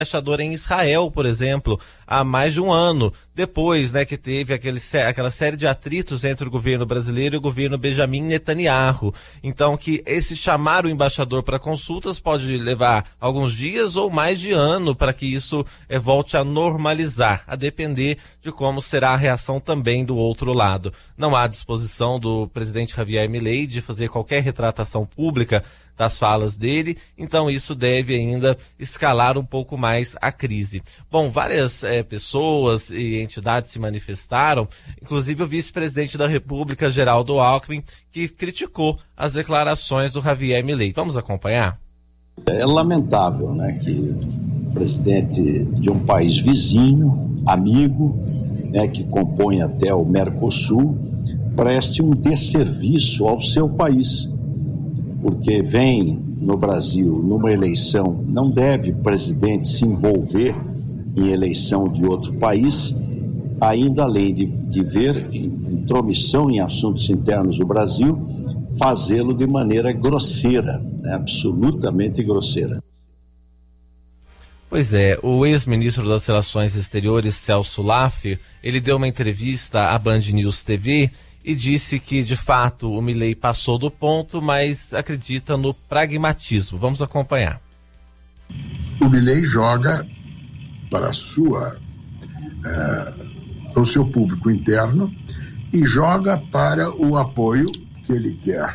embaixador em Israel, por exemplo, há mais de um ano, depois, né, que teve aquela série de atritos entre o governo brasileiro e o governo Benjamin Netanyahu. Então, que esse chamar o embaixador para consultas pode levar alguns dias ou mais de ano para que isso volte a normalizar, a depender de como será a reação também do outro lado. Não há disposição do presidente Javier Milei de fazer qualquer retratação pública das falas dele, então isso deve ainda escalar um pouco mais a crise. Bom, várias pessoas e entidades se manifestaram, inclusive o vice-presidente da República, Geraldo Alckmin, que criticou as declarações do Javier Milei. Vamos acompanhar? É lamentável, né, que o presidente de um país vizinho, amigo, né, que compõe até o Mercosul, preste um desserviço ao seu país. Porque vem no Brasil, numa eleição, não deve presidente se envolver em eleição de outro país, ainda além de ver intromissão em assuntos internos do Brasil, fazê-lo de maneira grosseira, né? Absolutamente grosseira. Pois é, o ex-ministro das Relações Exteriores, Celso Laffer, ele deu uma entrevista à Band News TV e disse que, de fato, o Milei passou do ponto, mas acredita no pragmatismo. Vamos acompanhar. O Milei joga para o seu público interno e joga para o apoio que ele quer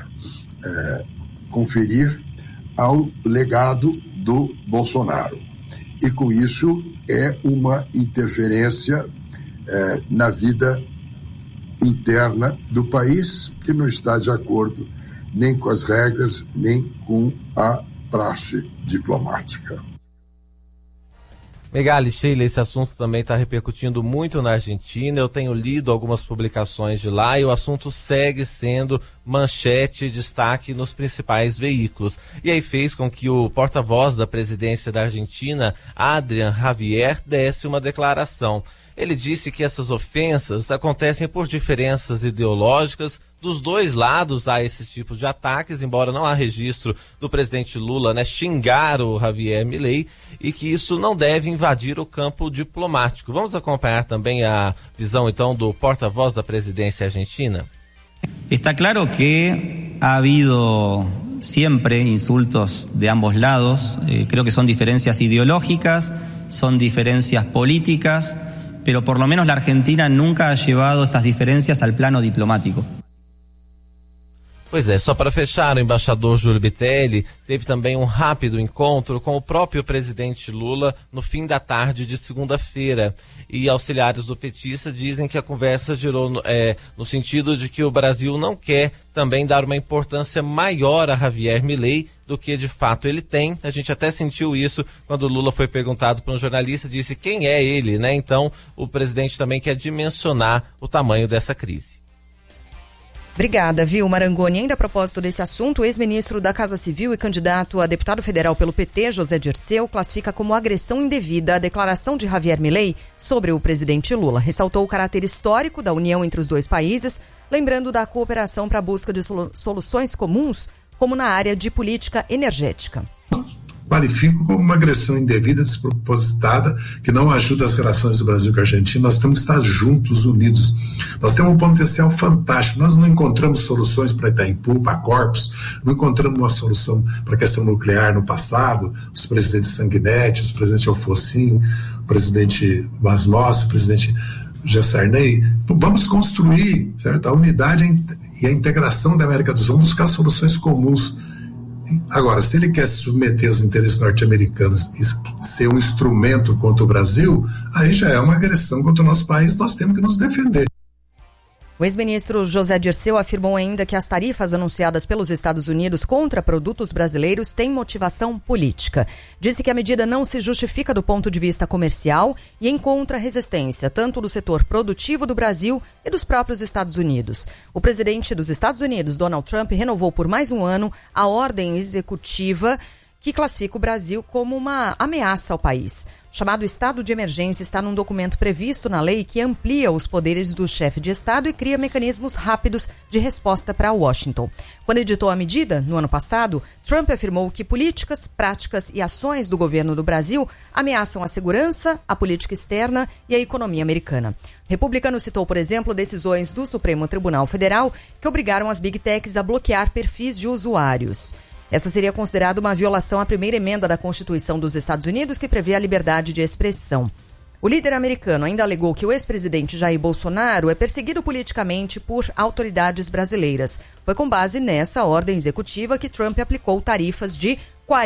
conferir ao legado do Bolsonaro. E com isso é uma interferência na vida interna do país, que não está de acordo nem com as regras, nem com a praxe diplomática. Megali, Sheila, esse assunto também está repercutindo muito na Argentina. Eu tenho lido algumas publicações de lá e o assunto segue sendo manchete e destaque nos principais veículos. E aí fez com que o porta-voz da presidência da Argentina, Adrián Javier, desse uma declaração. Ele disse que essas ofensas acontecem por diferenças ideológicas. Dos dois lados há esse tipo de ataques, embora não há registro do presidente Lula, né, xingar o Javier Milei, e que isso não deve invadir o campo diplomático. Vamos acompanhar também a visão, então, do porta-voz da presidência argentina? Está claro que ha habido siempre insultos de ambos lados. Creo que son diferencias ideológicas, son diferencias políticas, pero por lo menos la Argentina nunca ha llevado estas diferencias al plano diplomático. Pois é, só para fechar, o embaixador Júlio Bitelli teve também um rápido encontro com o próprio presidente Lula no fim da tarde de segunda-feira. E auxiliares do petista dizem que a conversa girou no sentido de que o Brasil não quer também dar uma importância maior a Javier Milei do que de fato ele tem. A gente até sentiu isso quando o Lula foi perguntado por um jornalista, disse quem é ele, né? Então o presidente também quer dimensionar o tamanho dessa crise. Obrigada, viu, Marangoni. Ainda a propósito desse assunto, o ex-ministro da Casa Civil e candidato a deputado federal pelo PT, José Dirceu, classifica como agressão indevida a declaração de Javier Milei sobre o presidente Lula. Ressaltou o caráter histórico da união entre os dois países, lembrando da cooperação para a busca de soluções comuns, como na área de política energética. Qualifico como uma agressão indevida, despropositada, que não ajuda as relações do Brasil com a Argentina. Nós temos que estar juntos, unidos. Nós temos um potencial fantástico. Nós não encontramos soluções para Itaipu, para Corpus, não encontramos uma solução para a questão nuclear no passado. Os presidentes Sanguinetti, os presidentes Alfocin, o presidente Vasmos, o presidente Sarney. Vamos construir, certo? A unidade e a integração da América do Sul. Vamos buscar soluções comuns. Agora, se ele quer se submeter aos interesses norte-americanos e ser um instrumento contra o Brasil, aí já é uma agressão contra o nosso país, nós temos que nos defender. O ex-ministro José Dirceu afirmou ainda que as tarifas anunciadas pelos Estados Unidos contra produtos brasileiros têm motivação política. Disse que a medida não se justifica do ponto de vista comercial e encontra resistência tanto do setor produtivo do Brasil e dos próprios Estados Unidos. O presidente dos Estados Unidos, Donald Trump, renovou por mais um ano a ordem executiva que classifica o Brasil como uma ameaça ao país. O chamado estado de emergência está num documento previsto na lei que amplia os poderes do chefe de Estado e cria mecanismos rápidos de resposta para Washington. Quando editou a medida, no ano passado, Trump afirmou que políticas, práticas e ações do governo do Brasil ameaçam a segurança, a política externa e a economia americana. O republicano citou, por exemplo, decisões do Supremo Tribunal Federal que obrigaram as Big Techs a bloquear perfis de usuários. Essa seria considerada uma violação à primeira emenda da Constituição dos Estados Unidos, que prevê a liberdade de expressão. O líder americano ainda alegou que o ex-presidente Jair Bolsonaro é perseguido politicamente por autoridades brasileiras. Foi com base nessa ordem executiva que Trump aplicou tarifas de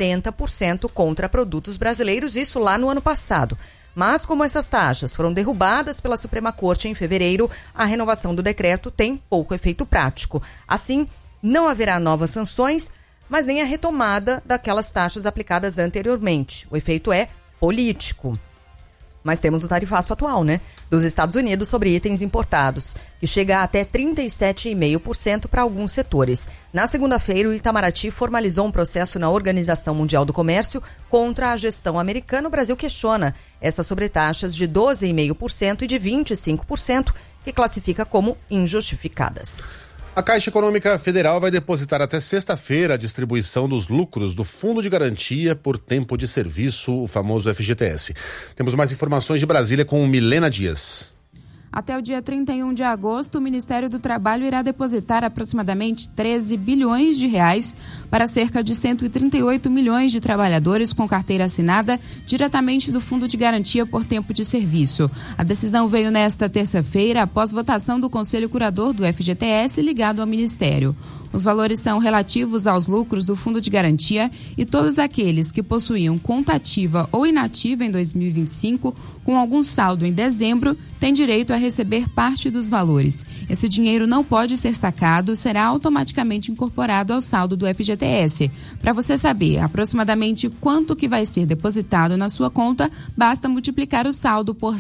40% contra produtos brasileiros, isso lá no ano passado. Mas como essas taxas foram derrubadas pela Suprema Corte em fevereiro, a renovação do decreto tem pouco efeito prático. Assim, não haverá novas sanções, mas nem a retomada daquelas taxas aplicadas anteriormente. O efeito é político. Mas temos o tarifaço atual, né? Dos Estados Unidos sobre itens importados, que chega a até 37,5% para alguns setores. Na segunda-feira, o Itamaraty formalizou um processo na Organização Mundial do Comércio contra a gestão americana. O Brasil questiona essas sobretaxas de 12,5% e de 25%, que classifica como injustificadas. A Caixa Econômica Federal vai depositar até sexta-feira a distribuição dos lucros do Fundo de Garantia por Tempo de Serviço, o famoso FGTS. Temos mais informações de Brasília com Milena Dias. Até o dia 31 de agosto, o Ministério do Trabalho irá depositar aproximadamente 13 bilhões de reais para cerca de 138 milhões de trabalhadores com carteira assinada diretamente do Fundo de Garantia por Tempo de Serviço. A decisão veio nesta terça-feira após votação do Conselho Curador do FGTS ligado ao Ministério. Os valores são relativos aos lucros do Fundo de Garantia e todos aqueles que possuíam conta ativa ou inativa em 2025, com algum saldo em dezembro, têm direito a receber parte dos valores. Esse dinheiro não pode ser sacado, será automaticamente incorporado ao saldo do FGTS. Para você saber aproximadamente quanto que vai ser depositado na sua conta, basta multiplicar o saldo por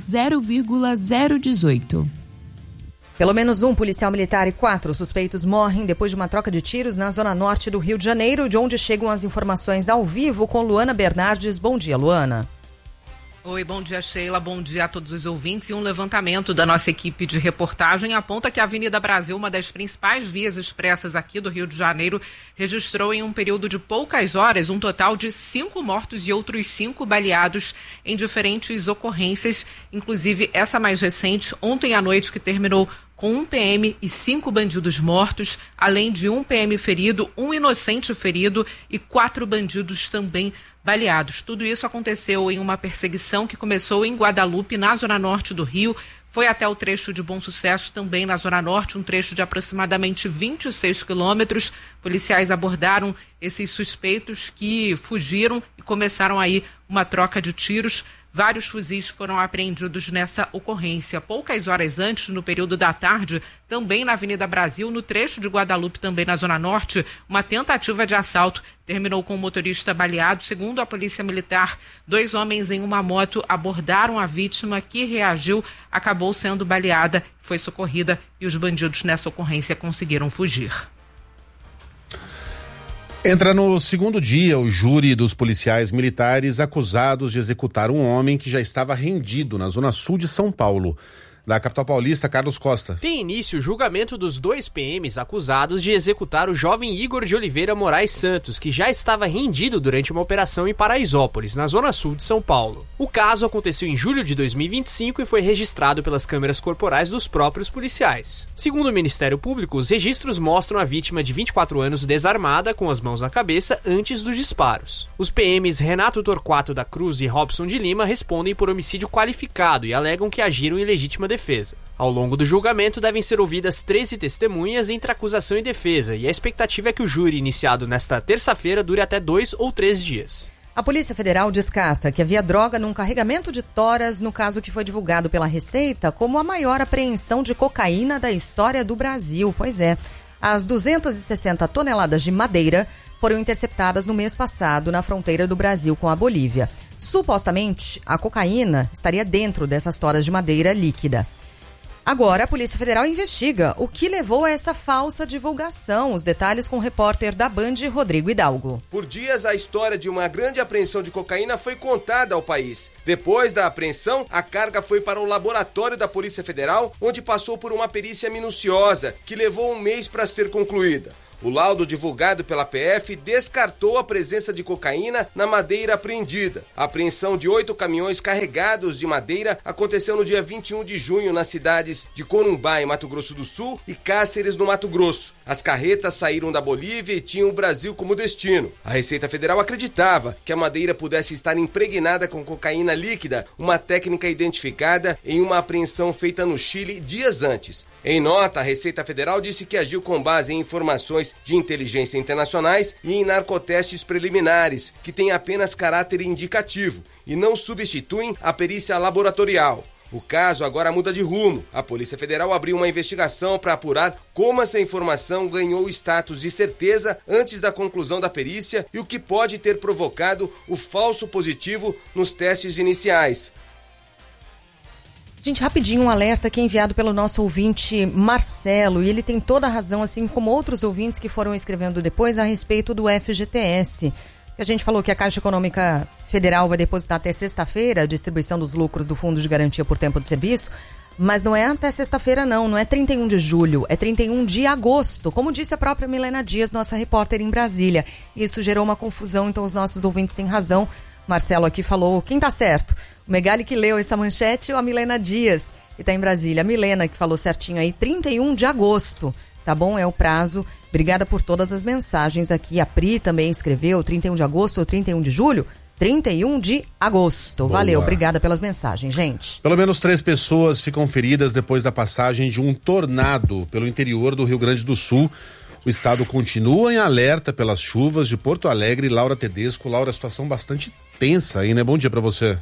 0,018. Pelo menos um policial militar e 4 suspeitos morrem depois de uma troca de tiros na zona norte do Rio de Janeiro, de onde chegam as informações ao vivo com Luana Bernardes. Bom dia, Luana. Oi, bom dia, Sheila, bom dia a todos os ouvintes. E um levantamento da nossa equipe de reportagem aponta que a Avenida Brasil, uma das principais vias expressas aqui do Rio de Janeiro, registrou em um período de poucas horas um total de 5 mortos e outros 5 baleados em diferentes ocorrências, inclusive essa mais recente, ontem à noite, que terminou com 1 PM e 5 bandidos mortos, além de 1 PM ferido, 1 inocente ferido e 4 bandidos também baleados. Tudo isso aconteceu em uma perseguição que começou em Guadalupe, na zona norte do Rio, foi até o trecho de Bom Sucesso, também na zona norte, um trecho de aproximadamente 26 quilômetros. Policiais abordaram esses suspeitos que fugiram e começaram aí uma troca de tiros. Vários fuzis foram apreendidos nessa ocorrência. Poucas horas antes, no período da tarde, também na Avenida Brasil, no trecho de Guadalupe, também na Zona Norte, uma tentativa de assalto terminou com o motorista baleado. Segundo a Polícia Militar, 2 homens em uma moto abordaram a vítima, que reagiu, acabou sendo baleada, foi socorrida e os bandidos nessa ocorrência conseguiram fugir. Entra no segundo dia o júri dos policiais militares acusados de executar um homem que já estava rendido na zona sul de São Paulo. Da capital paulista, Carlos Costa. Tem início o julgamento dos 2 PMs acusados de executar o jovem Igor de Oliveira Moraes Santos, que já estava rendido durante uma operação em Paraisópolis, na zona sul de São Paulo. O caso aconteceu em julho de 2025 e foi registrado pelas câmeras corporais dos próprios policiais. Segundo o Ministério Público, os registros mostram a vítima de 24 anos desarmada, com as mãos na cabeça, antes dos disparos. Os PMs Renato Torquato da Cruz e Robson de Lima respondem por homicídio qualificado e alegam que agiram em legítima defesa. Ao longo do julgamento devem ser ouvidas 13 testemunhas entre acusação e defesa, e a expectativa é que o júri iniciado nesta terça-feira dure até 2 ou 3 dias. A Polícia Federal descarta que havia droga num carregamento de toras no caso que foi divulgado pela Receita como a maior apreensão de cocaína da história do Brasil. Pois é, as 260 toneladas de madeira foram interceptadas no mês passado na fronteira do Brasil com a Bolívia. Supostamente, a cocaína estaria dentro dessas toras de madeira líquida. Agora, a Polícia Federal investiga o que levou a essa falsa divulgação. Os detalhes com o repórter da Band, Rodrigo Hidalgo. Por dias, a história de uma grande apreensão de cocaína foi contada ao país. Depois da apreensão, a carga foi para o laboratório da Polícia Federal, onde passou por uma perícia minuciosa, que levou 1 mês para ser concluída. O laudo divulgado pela PF descartou a presença de cocaína na madeira apreendida. A apreensão de 8 caminhões carregados de madeira aconteceu no dia 21 de junho nas cidades de Corumbá, em Mato Grosso do Sul, e Cáceres, no Mato Grosso. As carretas saíram da Bolívia e tinham o Brasil como destino. A Receita Federal acreditava que a madeira pudesse estar impregnada com cocaína líquida, uma técnica identificada em uma apreensão feita no Chile dias antes. Em nota, a Receita Federal disse que agiu com base em informações de inteligência internacionais e em narcotestes preliminares, que têm apenas caráter indicativo e não substituem a perícia laboratorial. O caso agora muda de rumo. A Polícia Federal abriu uma investigação para apurar como essa informação ganhou status de certeza antes da conclusão da perícia e o que pode ter provocado o falso positivo nos testes iniciais. Gente, rapidinho, um alerta que é enviado pelo nosso ouvinte Marcelo, e ele tem toda a razão, assim como outros ouvintes que foram escrevendo depois a respeito do FGTS. A gente falou que a Caixa Econômica Federal vai depositar até sexta-feira a distribuição dos lucros do Fundo de Garantia por Tempo de Serviço, mas não é até sexta-feira não é 31 de julho, é 31 de agosto, como disse a própria Milena Dias, nossa repórter em Brasília. Isso gerou uma confusão, então os nossos ouvintes têm razão. Marcelo aqui falou, quem tá certo? O Megali que leu essa manchete ou a Milena Dias, que tá em Brasília? A Milena que falou certinho aí, 31 de agosto, tá bom? É o prazo. Obrigada por todas as mensagens aqui. A Pri também escreveu 31 de agosto ou 31 de julho? 31 de agosto. Boa. Valeu, obrigada pelas mensagens, gente. Pelo menos 3 pessoas ficam feridas depois da passagem de um tornado pelo interior do Rio Grande do Sul. O estado continua em alerta pelas chuvas de Porto Alegre. Laura Tedesco. Laura, a situação bastante tensa aí, né? Bom dia pra você.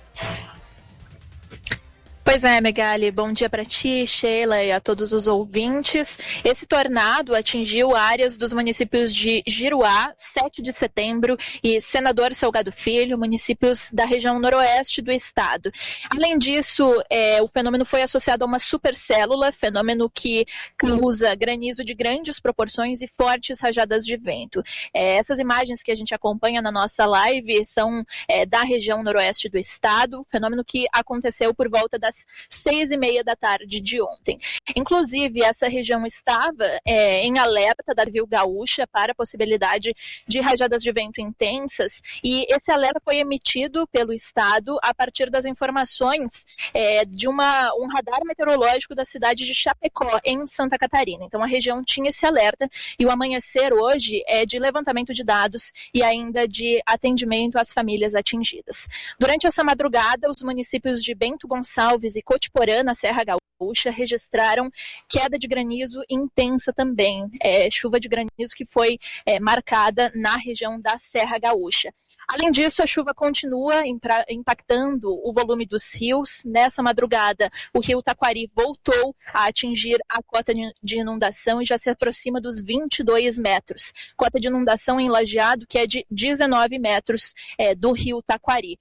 Pois é, Megali, bom dia para ti, Sheila, e a todos os ouvintes. Esse tornado atingiu áreas dos municípios de Giruá, 7 de setembro e Senador Salgado Filho, municípios da região noroeste do estado. Além disso, o fenômeno foi associado a uma supercélula, fenômeno que causa granizo de grandes proporções e fortes rajadas de vento. Essas imagens que a gente acompanha na nossa live são da região noroeste do estado, fenômeno que aconteceu por volta das 6h30 da tarde de ontem. Inclusive, essa região estava em alerta da Viu Gaúcha para a possibilidade de rajadas de vento intensas, e esse alerta foi emitido pelo estado a partir das informações de um radar meteorológico da cidade de Chapecó, em Santa Catarina. Então, a região tinha esse alerta, e o amanhecer hoje é de levantamento de dados e ainda de atendimento às famílias atingidas. Durante essa madrugada, os municípios de Bento Gonçalves e Cotiporã, na Serra Gaúcha, registraram queda de granizo intensa também, chuva de granizo que foi marcada na região da Serra Gaúcha. Além disso, a chuva continua impactando o volume dos rios. Nessa madrugada, o rio Taquari voltou a atingir a cota de inundação e já se aproxima dos 22 metros. Cota de inundação em Lajeado, que é de 19 metros do rio Taquari.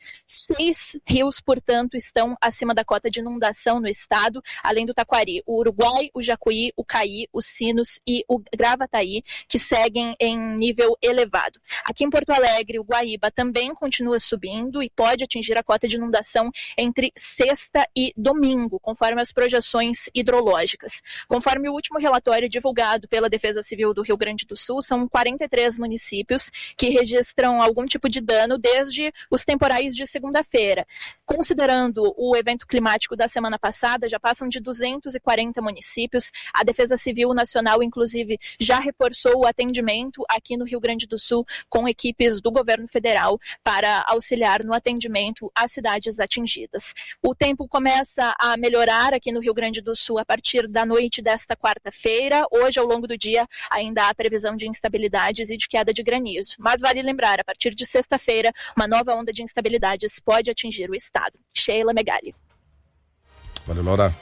6 rios, portanto, estão acima da cota de inundação no estado, além do Taquari: o Uruguai, o Jacuí, o Caí, os Sinos e o Gravataí, que seguem em nível elevado. Aqui em Porto Alegre, o Guaíba também continua subindo e pode atingir a cota de inundação entre sexta e domingo, conforme as projeções hidrológicas. Conforme o último relatório divulgado pela Defesa Civil do Rio Grande do Sul, são 43 municípios que registram algum tipo de dano desde os temporais de segunda-feira. Considerando o evento climático da semana passada, já passam de 240 municípios. A Defesa Civil Nacional, inclusive, já reforçou o atendimento aqui no Rio Grande do Sul com equipes do governo federal para auxiliar no atendimento às cidades atingidas. O tempo começa a melhorar aqui no Rio Grande do Sul a partir da noite desta quarta-feira. Hoje, ao longo do dia, ainda há previsão de instabilidades e de queda de granizo. Mas vale lembrar, a partir de sexta-feira, uma nova onda de instabilidades pode atingir o estado. Sheila, Megali. Valeu, Laura.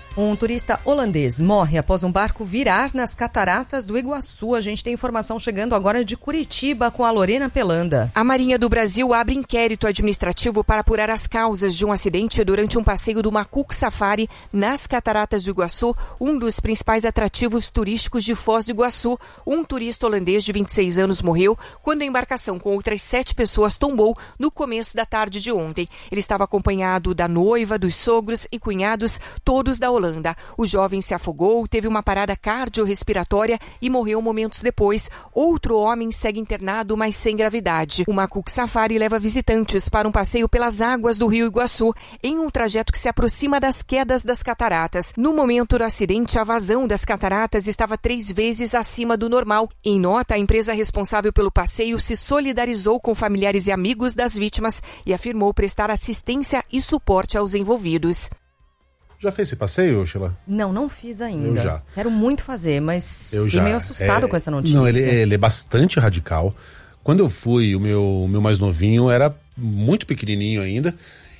Um turista holandês morre após um barco virar nas cataratas do Iguaçu. A gente tem informação chegando agora de Curitiba com a Lorena Pelanda. A Marinha do Brasil abre inquérito administrativo para apurar as causas de um acidente durante um passeio do Macuco Safari nas cataratas do Iguaçu, um dos principais atrativos turísticos de Foz do Iguaçu. Um turista holandês de 26 anos morreu quando a embarcação com outras 7 pessoas tombou no começo da tarde de ontem. Ele estava acompanhado da noiva, dos sogros e cunhados, todos da Holanda. O jovem se afogou, teve uma parada cardiorrespiratória e morreu momentos depois. Outro homem segue internado, mas sem gravidade. O Macuco Safari leva visitantes para um passeio pelas águas do Rio Iguaçu, em um trajeto que se aproxima das quedas das cataratas. No momento do acidente, a vazão das cataratas estava 3 vezes acima do normal. Em nota, a empresa responsável pelo passeio se solidarizou com familiares e amigos das vítimas e afirmou prestar assistência e suporte aos envolvidos. Já fez esse passeio, Sheila? Não fiz ainda. Eu já. Quero muito fazer, mas fiquei meio assustado com essa notícia. Não, ele é bastante radical. Quando eu fui, o meu mais novinho era muito pequenininho ainda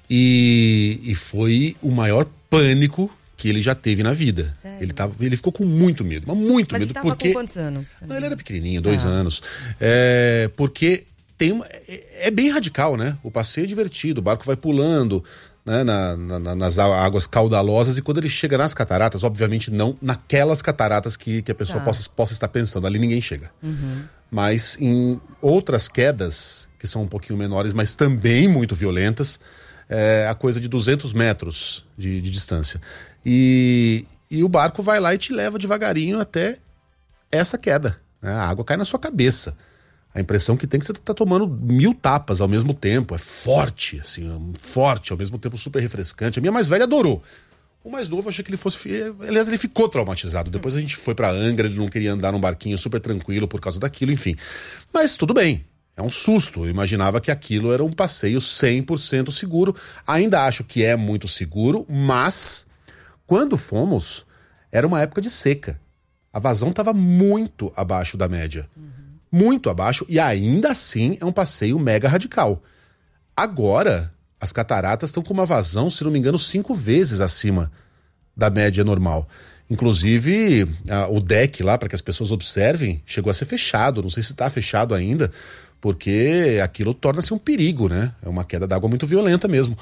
e foi o maior pânico que ele já teve na vida. Sério? Ele ficou com muito medo, mas muito medo. Mas ele tava com quantos anos? Não, ele era pequenininho, 2 anos. Porque é bem radical, né? O passeio é divertido, o barco vai pulando, né, nas águas caudalosas, e quando ele chega nas cataratas, obviamente não naquelas cataratas que a pessoa possa estar pensando, ali ninguém chega. Mas em outras quedas, que são um pouquinho menores, mas também muito violentas, a coisa de 200 metros de distância. E o barco vai lá e te leva devagarinho até essa queda, né? A água cai na sua cabeça. A impressão que tem é que você tá tomando 1000 tapas ao mesmo tempo. É forte, assim, forte, ao mesmo tempo super refrescante. A minha mais velha adorou. O mais novo, eu achei que ele fosse... Aliás, ele ficou traumatizado. Depois a gente foi pra Angra, ele não queria andar num barquinho super tranquilo por causa daquilo, enfim. Mas tudo bem, é um susto. Eu imaginava que aquilo era um passeio 100% seguro. Ainda acho que é muito seguro, mas quando fomos, era uma época de seca. A vazão estava muito abaixo da média. Muito abaixo, e ainda assim é um passeio mega radical. Agora, as cataratas estão com uma vazão, se não me engano, 5 vezes acima da média normal. Inclusive, o deck lá, para que as pessoas observem, chegou a ser fechado. Não sei se está fechado ainda, porque aquilo torna-se um perigo, né? É uma queda d'água muito violenta mesmo.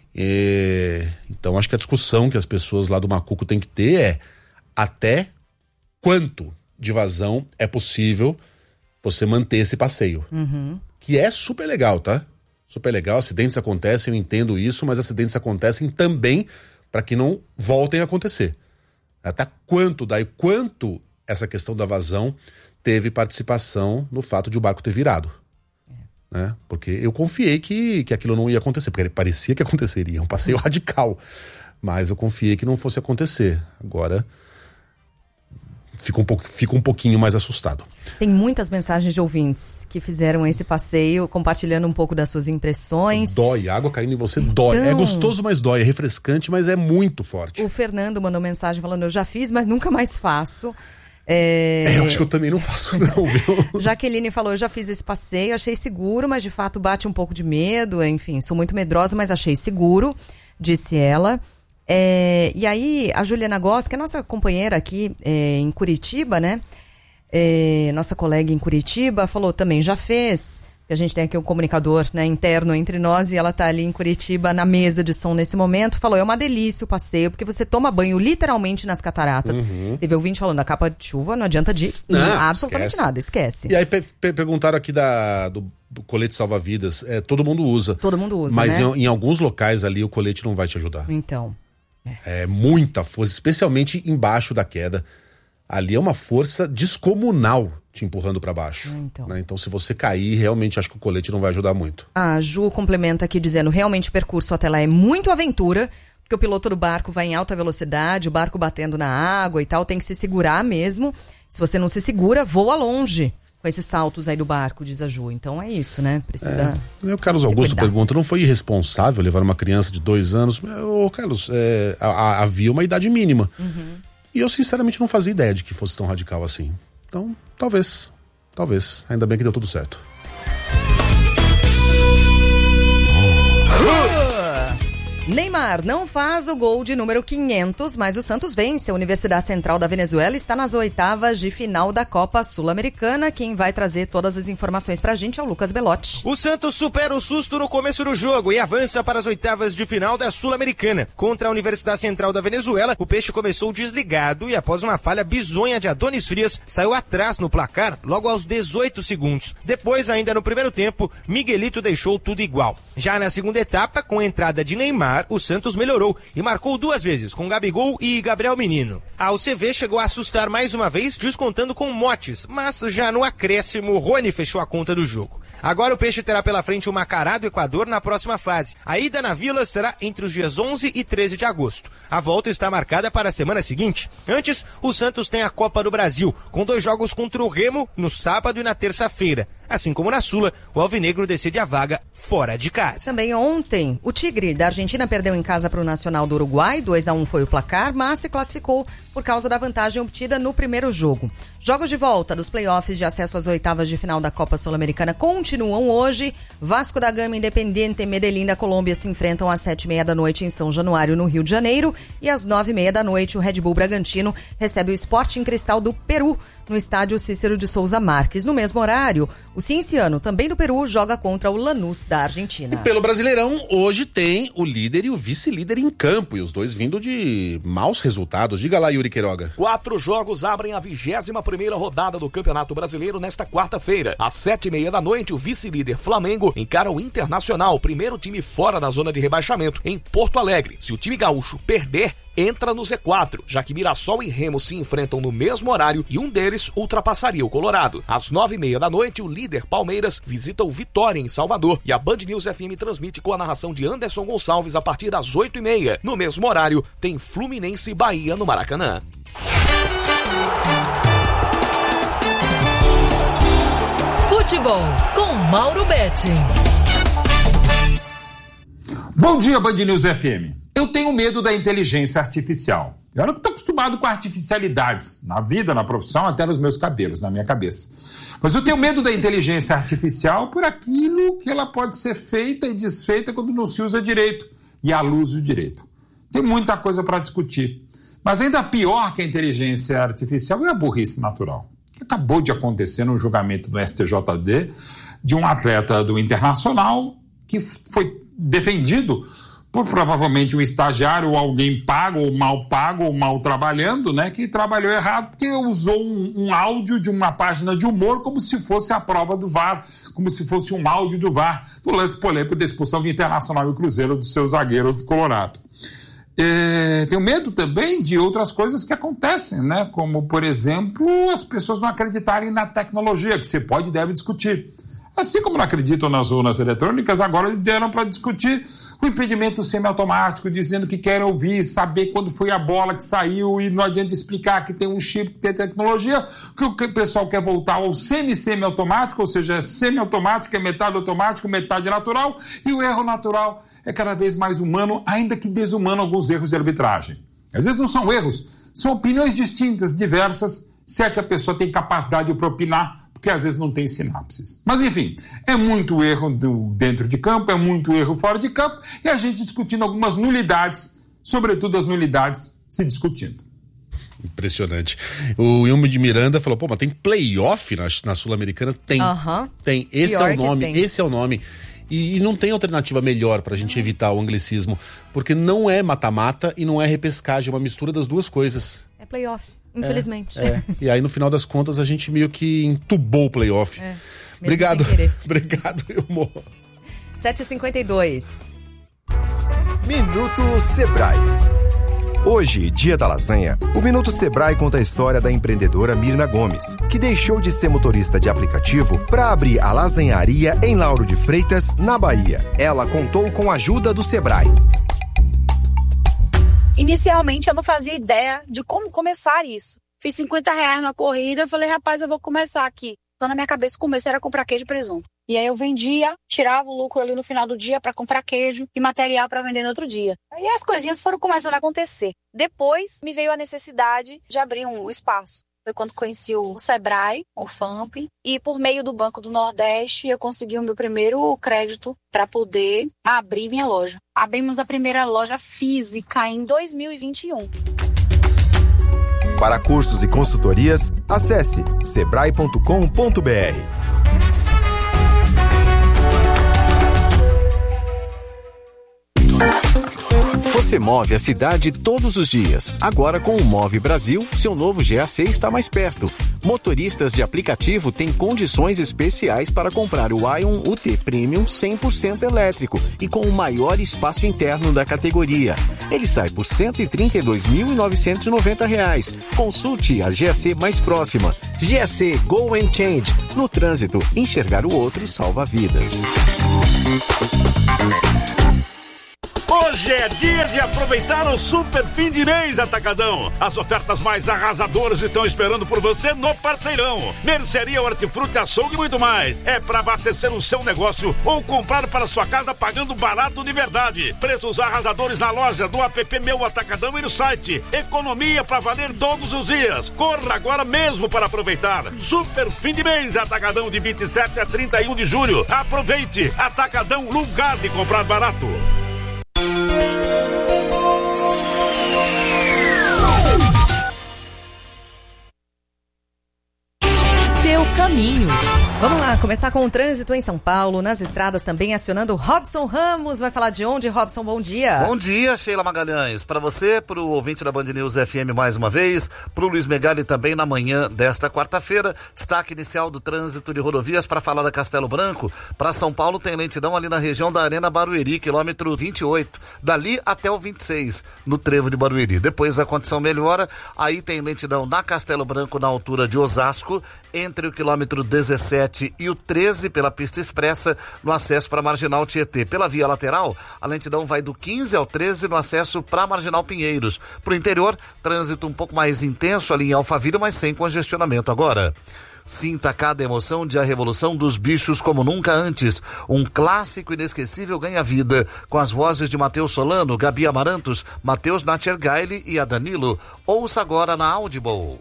Então, acho que a discussão que as pessoas lá do Macuco têm que ter é até quanto de vazão é possível você manter esse passeio. Que é super legal, tá? Super legal, acidentes acontecem, eu entendo isso, mas acidentes acontecem também para que não voltem a acontecer. Até quanto essa questão da vazão teve participação no fato de o barco ter virado. Né? Porque eu confiei que aquilo não ia acontecer, porque parecia que aconteceria, um passeio radical. Mas eu confiei que não fosse acontecer. Agora... Fico um pouquinho mais assustado. Tem muitas mensagens de ouvintes que fizeram esse passeio, compartilhando um pouco das suas impressões. Dói, a água caindo em você dói. É gostoso, mas dói. É refrescante, mas é muito forte. O Fernando mandou mensagem falando: eu já fiz, mas nunca mais faço. Eu acho que eu também não faço não, viu? Jaqueline falou: eu já fiz esse passeio, achei seguro, mas de fato bate um pouco de medo. Enfim, sou muito medrosa, mas achei seguro, disse ela. E aí, a Juliana Goss, que é nossa companheira aqui em Curitiba, né? Nossa colega em Curitiba, falou também, já fez. A gente tem aqui um comunicador, né, interno entre nós, e ela tá ali em Curitiba na mesa de som nesse momento. Falou: é uma delícia o passeio, porque você toma banho literalmente nas cataratas. Teve ouvinte falando: a capa de chuva não adianta de absolutamente nada, esquece. E aí perguntaram aqui do colete salva-vidas. Todo mundo usa. Todo mundo usa, mas né? em alguns locais ali o colete não vai te ajudar. Então... É muita força, especialmente embaixo da queda. Ali é uma força descomunal te empurrando para baixo. Então, se você cair, realmente acho que o colete não vai ajudar muito. A Ju complementa aqui dizendo: realmente o percurso até lá é muito aventura, porque o piloto do barco vai em alta velocidade, o barco batendo na água e tal, tem que se segurar mesmo. Se você não se segura, voa longe com esses saltos aí do barco, diz a Ju. Então é isso, né? Precisa. O Carlos Augusto pergunta: não foi irresponsável levar uma criança de 2 anos? Carlos, havia uma idade mínima. E eu sinceramente não fazia ideia de que fosse tão radical assim. Então, talvez. Ainda bem que deu tudo certo. Neymar não faz o gol de número 500, mas o Santos vence. A Universidade Central da Venezuela está nas oitavas de final da Copa Sul-Americana. Quem vai trazer todas as informações pra gente é o Lucas Belotti. O Santos supera o susto no começo do jogo e avança para as oitavas de final da Sul-Americana. Contra a Universidade Central da Venezuela, o Peixe começou desligado e após uma falha bizonha de Adonis Frias, saiu atrás no placar logo aos 18 segundos. Depois, ainda no primeiro tempo, Miguelito deixou tudo igual. Já na segunda etapa, com a entrada de Neymar, o Santos melhorou e marcou 2 vezes, com Gabigol e Gabriel Menino. A UCV chegou a assustar mais uma vez, descontando com Motes, mas já no acréscimo, Rony fechou a conta do jogo. Agora o Peixe terá pela frente o Macará do Equador na próxima fase. A ida na Vila será entre os dias 11 e 13 de agosto. A volta está marcada para a semana seguinte. Antes, o Santos tem a Copa do Brasil, com 2 jogos contra o Remo no sábado e na terça-feira. Assim como na Sula, o Alvinegro decide a vaga fora de casa. Também ontem, o Tigre da Argentina perdeu em casa para o Nacional do Uruguai, 2-1 foi o placar, mas se classificou por causa da vantagem obtida no primeiro jogo. Jogos de volta dos playoffs de acesso às oitavas de final da Copa Sul-Americana continuam hoje. Vasco da Gama, Independiente e Medellín da Colômbia se enfrentam às 7h30 da noite em São Januário, no Rio de Janeiro. E às 9h30 da noite, o Red Bull Bragantino recebe o Sporting Cristal do Peru, no estádio Cícero de Souza Marques. No mesmo horário, o Cienciano, também do Peru, joga contra o Lanús da Argentina. E pelo Brasileirão, hoje tem o líder e o vice-líder em campo, e os dois vindo de maus resultados. Diga lá, Yuri Queiroga. 4 jogos abrem a 21ª rodada do Campeonato Brasileiro nesta quarta-feira. Às 7h30 da noite, o vice-líder Flamengo encara o Internacional, primeiro time fora da zona de rebaixamento, em Porto Alegre. Se o time gaúcho perder, entra no Z4, já que Mirassol e Remo se enfrentam no mesmo horário e um deles ultrapassaria o Colorado. Às 9h30 da noite, o líder Palmeiras visita o Vitória em Salvador e a Band News FM transmite com a narração de Anderson Gonçalves a partir das 8h30. No mesmo horário, tem Fluminense e Bahia no Maracanã. Futebol com Mauro Betting. Bom dia, Band News FM. Eu tenho medo da inteligência artificial. Eu não estou acostumado com artificialidades na vida, na profissão, até nos meus cabelos, na minha cabeça. Mas eu tenho medo da inteligência artificial por aquilo que ela pode ser feita e desfeita quando não se usa direito e à luz do direito. Tem muita coisa para discutir. Mas ainda pior que a inteligência artificial é a burrice natural. Que acabou de acontecer no julgamento do STJD de um atleta do Internacional que foi defendido por provavelmente um estagiário ou alguém pago ou mal trabalhando, né, que trabalhou errado porque usou um áudio de uma página de humor como se fosse a prova do VAR, como se fosse um áudio do VAR, do lance polêmico da expulsão do Internacional e o Cruzeiro do seu zagueiro colorado. Tenho medo também de outras coisas que acontecem, né, como, por exemplo, as pessoas não acreditarem na tecnologia, que você pode e deve discutir. Assim como não acreditam nas urnas eletrônicas, agora deram para discutir o impedimento semiautomático, dizendo que querem ouvir, saber quando foi a bola que saiu e não adianta explicar que tem um chip, que tem tecnologia, que o pessoal quer voltar ao semi-automático, ou seja, é semi-automático, é metade automático, metade natural, e o erro natural é cada vez mais humano, ainda que desumano alguns erros de arbitragem. Às vezes não são erros, são opiniões distintas, diversas, se é que a pessoa tem capacidade de opinar, que às vezes não tem sinapses. Mas enfim, é muito erro dentro de campo, é muito erro fora de campo, e a gente discutindo algumas nulidades, sobretudo as nulidades se discutindo. Impressionante. O Wilmo de Miranda falou, mas tem playoff na Sul-Americana? Tem. Tem. Esse é o nome, esse é o nome. E não tem alternativa melhor pra gente evitar o anglicismo, porque não é mata-mata e não é repescagem, é uma mistura das duas coisas. É playoff. Infelizmente. E aí, no final das contas, a gente meio que entubou o playoff. Obrigado. Obrigado, Wilmo. 7h52. Minuto Sebrae. Hoje, dia da lasanha, o Minuto Sebrae conta a história da empreendedora Mirna Gomes, que deixou de ser motorista de aplicativo para abrir a lasanharia em Lauro de Freitas, na Bahia. Ela contou com a ajuda do Sebrae. Inicialmente eu não fazia ideia de como começar isso. Fiz R$50 na corrida, falei, rapaz, eu vou começar aqui. Então na minha cabeça comecei a comprar queijo e presunto. E aí eu vendia, tirava o lucro ali no final do dia para comprar queijo e material para vender no outro dia. E as coisinhas foram começando a acontecer. Depois me veio a necessidade de abrir um espaço. Foi quando conheci o Sebrae, o FAMP, e por meio do Banco do Nordeste eu consegui o meu primeiro crédito para poder abrir minha loja. Abrimos a primeira loja física em 2021. Para cursos e consultorias, acesse sebrae.com.br. Você move a cidade todos os dias. Agora com o Move Brasil, seu novo GAC está mais perto. Motoristas de aplicativo têm condições especiais para comprar o Ion UT Premium 100% elétrico e com o maior espaço interno da categoria. Ele sai por R$ 132.990. Consulte a GAC mais próxima. GAC Go and Change. No trânsito, enxergar o outro salva vidas. Hoje é dia de aproveitar o super fim de mês Atacadão. As ofertas mais arrasadoras estão esperando por você no Parceirão. Mercearia, hortifruti, açougue e muito mais. É para abastecer o seu negócio ou comprar para sua casa pagando barato de verdade. Preços arrasadores na loja, do app Meu Atacadão e no site. Economia para valer todos os dias. Corra agora mesmo para aproveitar. Super fim de mês Atacadão de 27 a 31 de julho. Aproveite. Atacadão, lugar de comprar barato. Seu caminho. Vamos lá, começar com o trânsito em São Paulo, nas estradas também, acionando Robson Ramos. Vai falar de onde, Robson? Bom dia. Bom dia, Sheila Magalhães. Para você, para o ouvinte da Band News FM mais uma vez, para o Luiz Megali também na manhã desta quarta-feira. Destaque inicial do trânsito de rodovias para falar da Castelo Branco. Para São Paulo tem lentidão ali na região da Arena Barueri, quilômetro 28. Dali até o 26, no trevo de Barueri. Depois a condição melhora, aí tem lentidão na Castelo Branco na altura de Osasco, entre o quilômetro 17 e o 13 pela pista expressa no acesso para a Marginal Tietê. Pela via lateral, a lentidão vai do 15 ao 13 no acesso para a Marginal Pinheiros. Para o interior, trânsito um pouco mais intenso ali em Alphaville, mas sem congestionamento agora. Sinta cada emoção de A Revolução dos Bichos como nunca antes. Um clássico inesquecível ganha vida com as vozes de Matheus Solano, Gabi Amarantos, Matheus Natchergaile e a Danilo. Ouça agora na Audible.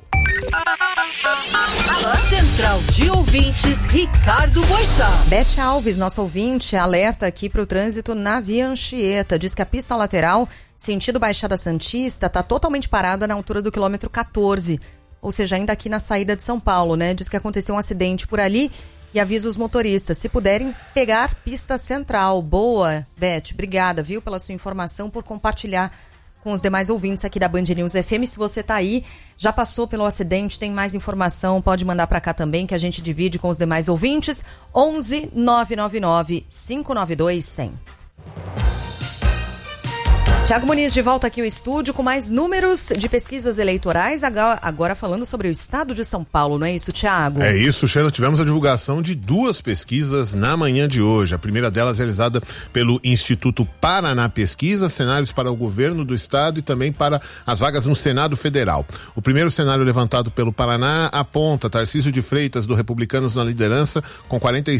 Central de Ouvintes, Ricardo Boixá. Bete Alves, nosso ouvinte, alerta aqui para o trânsito na Via Anchieta. Diz que a pista lateral, sentido Baixada Santista, está totalmente parada na altura do quilômetro 14. Ou seja, ainda aqui na saída de São Paulo, né? Diz que aconteceu um acidente por ali e avisa os motoristas, se puderem, pegar pista central. Boa, Beth, obrigada, viu, pela sua informação, por compartilhar com os demais ouvintes aqui da Band News FM. Se você tá aí, já passou pelo acidente, tem mais informação, pode mandar para cá também, que a gente divide com os demais ouvintes. 11 999 592 100. Tiago Muniz de volta aqui ao estúdio com mais números de pesquisas eleitorais, agora falando sobre o estado de São Paulo, não é isso, Tiago? É isso, Sheila. Tivemos a divulgação de duas pesquisas na manhã de hoje. A primeira delas realizada pelo Instituto Paraná Pesquisa, cenários para o governo do estado e também para as vagas no Senado Federal. O primeiro cenário levantado pelo Paraná aponta Tarcísio de Freitas, do Republicanos, na liderança, com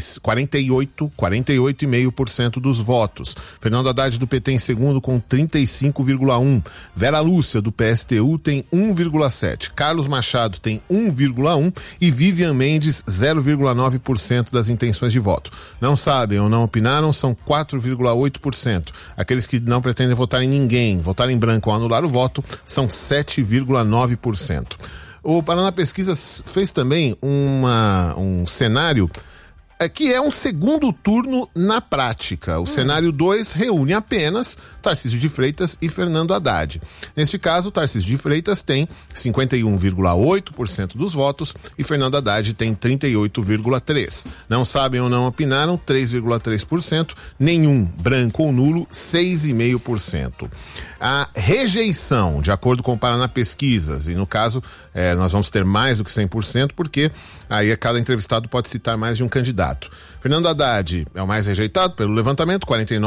48,5% dos votos. Fernando Haddad, do PT, em segundo, com 35,1%. Vera Lúcia, do PSTU, tem 1,7%. Carlos Machado tem 1,1% e Vivian Mendes 0,9% das intenções de voto. Não sabem ou não opinaram são 4,8%. Aqueles que não pretendem votar em ninguém, votar em branco ou anular o voto, são 7,9%. O Paraná Pesquisa fez também um cenário que é um segundo turno na prática. O cenário 2 reúne apenas Tarcísio de Freitas e Fernando Haddad. Neste caso, Tarcísio de Freitas tem 51,8% dos votos e Fernando Haddad tem 38,3%. Não sabem ou não opinaram, 3,3%. Nenhum, branco ou nulo, 6,5%. A rejeição, de acordo com o Paraná Pesquisas, e no caso nós vamos ter mais do que 100%, porque aí cada entrevistado pode citar mais de um candidato. Fernando Haddad é o mais rejeitado pelo levantamento,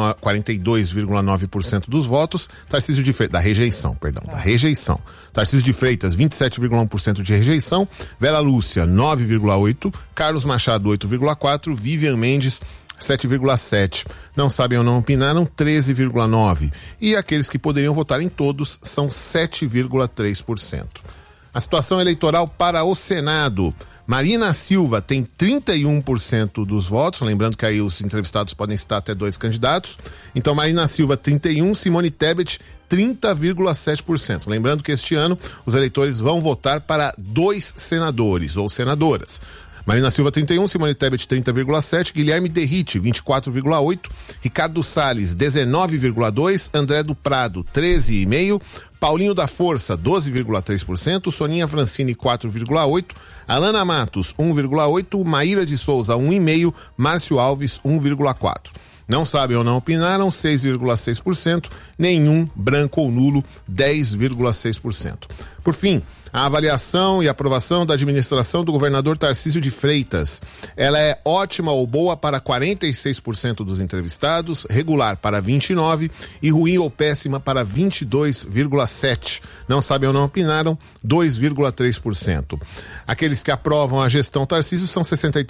42,9% dos votos. Tarcísio de Freitas, da rejeição. Tarcísio de Freitas, 27,1% de rejeição. Vera Lúcia, 9,8%. Carlos Machado, 8,4%. Vivian Mendes, 7,7%. Não sabem ou não opinaram, 13,9%. E aqueles que poderiam votar em todos são 7,3%. A situação eleitoral para o Senado. Marina Silva tem 31% dos votos, lembrando que aí os entrevistados podem citar até 2 candidatos. Então, Marina Silva, 31%, Simone Tebet, 30,7%. Lembrando que este ano os eleitores vão votar para 2 senadores ou senadoras. Marina Silva, 31%, Simone Tebet, 30,7%, Guilherme Derrite, 24,8%, Ricardo Salles, 19,2%, André do Prado, 13,5%, Paulinho da Força, 12,3%, Soninha Francini, 4,8%, Alana Matos, 1,8%, Maíra de Souza, 1,5%, Márcio Alves, 1,4%. Não sabem ou não opinaram, 6,6%, nenhum, branco ou nulo, 10,6%. Por fim, a avaliação e aprovação da administração do governador Tarcísio de Freitas. Ela é ótima ou boa para 46% dos entrevistados, regular para 29% e ruim ou péssima para 22,7%. Não sabem ou não opinaram, 2,3%. Aqueles que aprovam a gestão Tarcísio são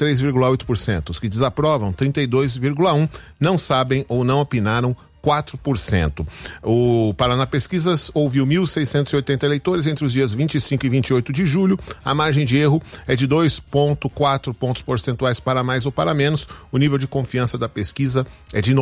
63,8%. Os que desaprovam, 32,1%. Não sabem ou não opinaram, 4%. O Paraná Pesquisas ouviu 1.680 eleitores entre os dias 25 e 28 de julho. A margem de erro é de 2,4 pontos percentuais para mais ou para menos. O nível de confiança da pesquisa é de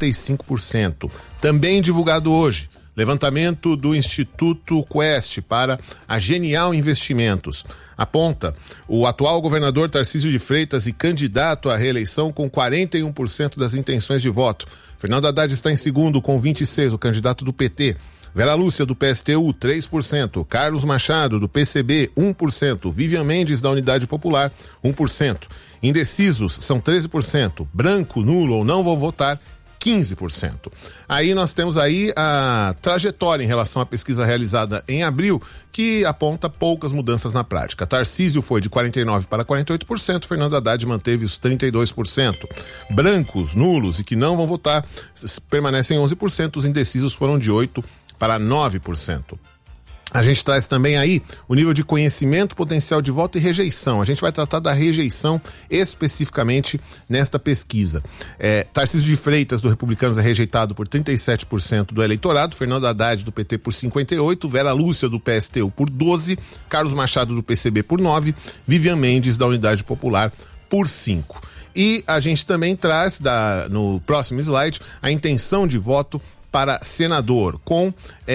95%. Também divulgado hoje, levantamento do Instituto Quest para a Genial Investimentos. Aponta o atual governador Tarcísio de Freitas e candidato à reeleição com 41% das intenções de voto. Fernando Haddad está em segundo com 26%, o candidato do PT. Vera Lúcia, do PSTU, 3%. Carlos Machado, do PCB, 1%. Vivian Mendes, da Unidade Popular, 1%. Indecisos são 13%. Branco, nulo ou não vou votar, 15%. Aí nós temos aí a trajetória em relação à pesquisa realizada em abril, que aponta poucas mudanças na prática. Tarcísio foi de 49% para 48%, Fernando Haddad manteve os 32%. Brancos, nulos e que não vão votar permanecem 11%, os indecisos foram de 8% para 9%. A gente traz também aí o nível de conhecimento, potencial de voto e rejeição. A gente vai tratar da rejeição especificamente nesta pesquisa. Tarcísio de Freitas, do Republicanos, é rejeitado por 37% do eleitorado, Fernando Haddad, do PT, por 58%, Vera Lúcia, do PSTU, por 12%, Carlos Machado, do PCB, por 9%, Vivian Mendes, da Unidade Popular, por 5%. E a gente também traz, no próximo slide, a intenção de voto para senador, com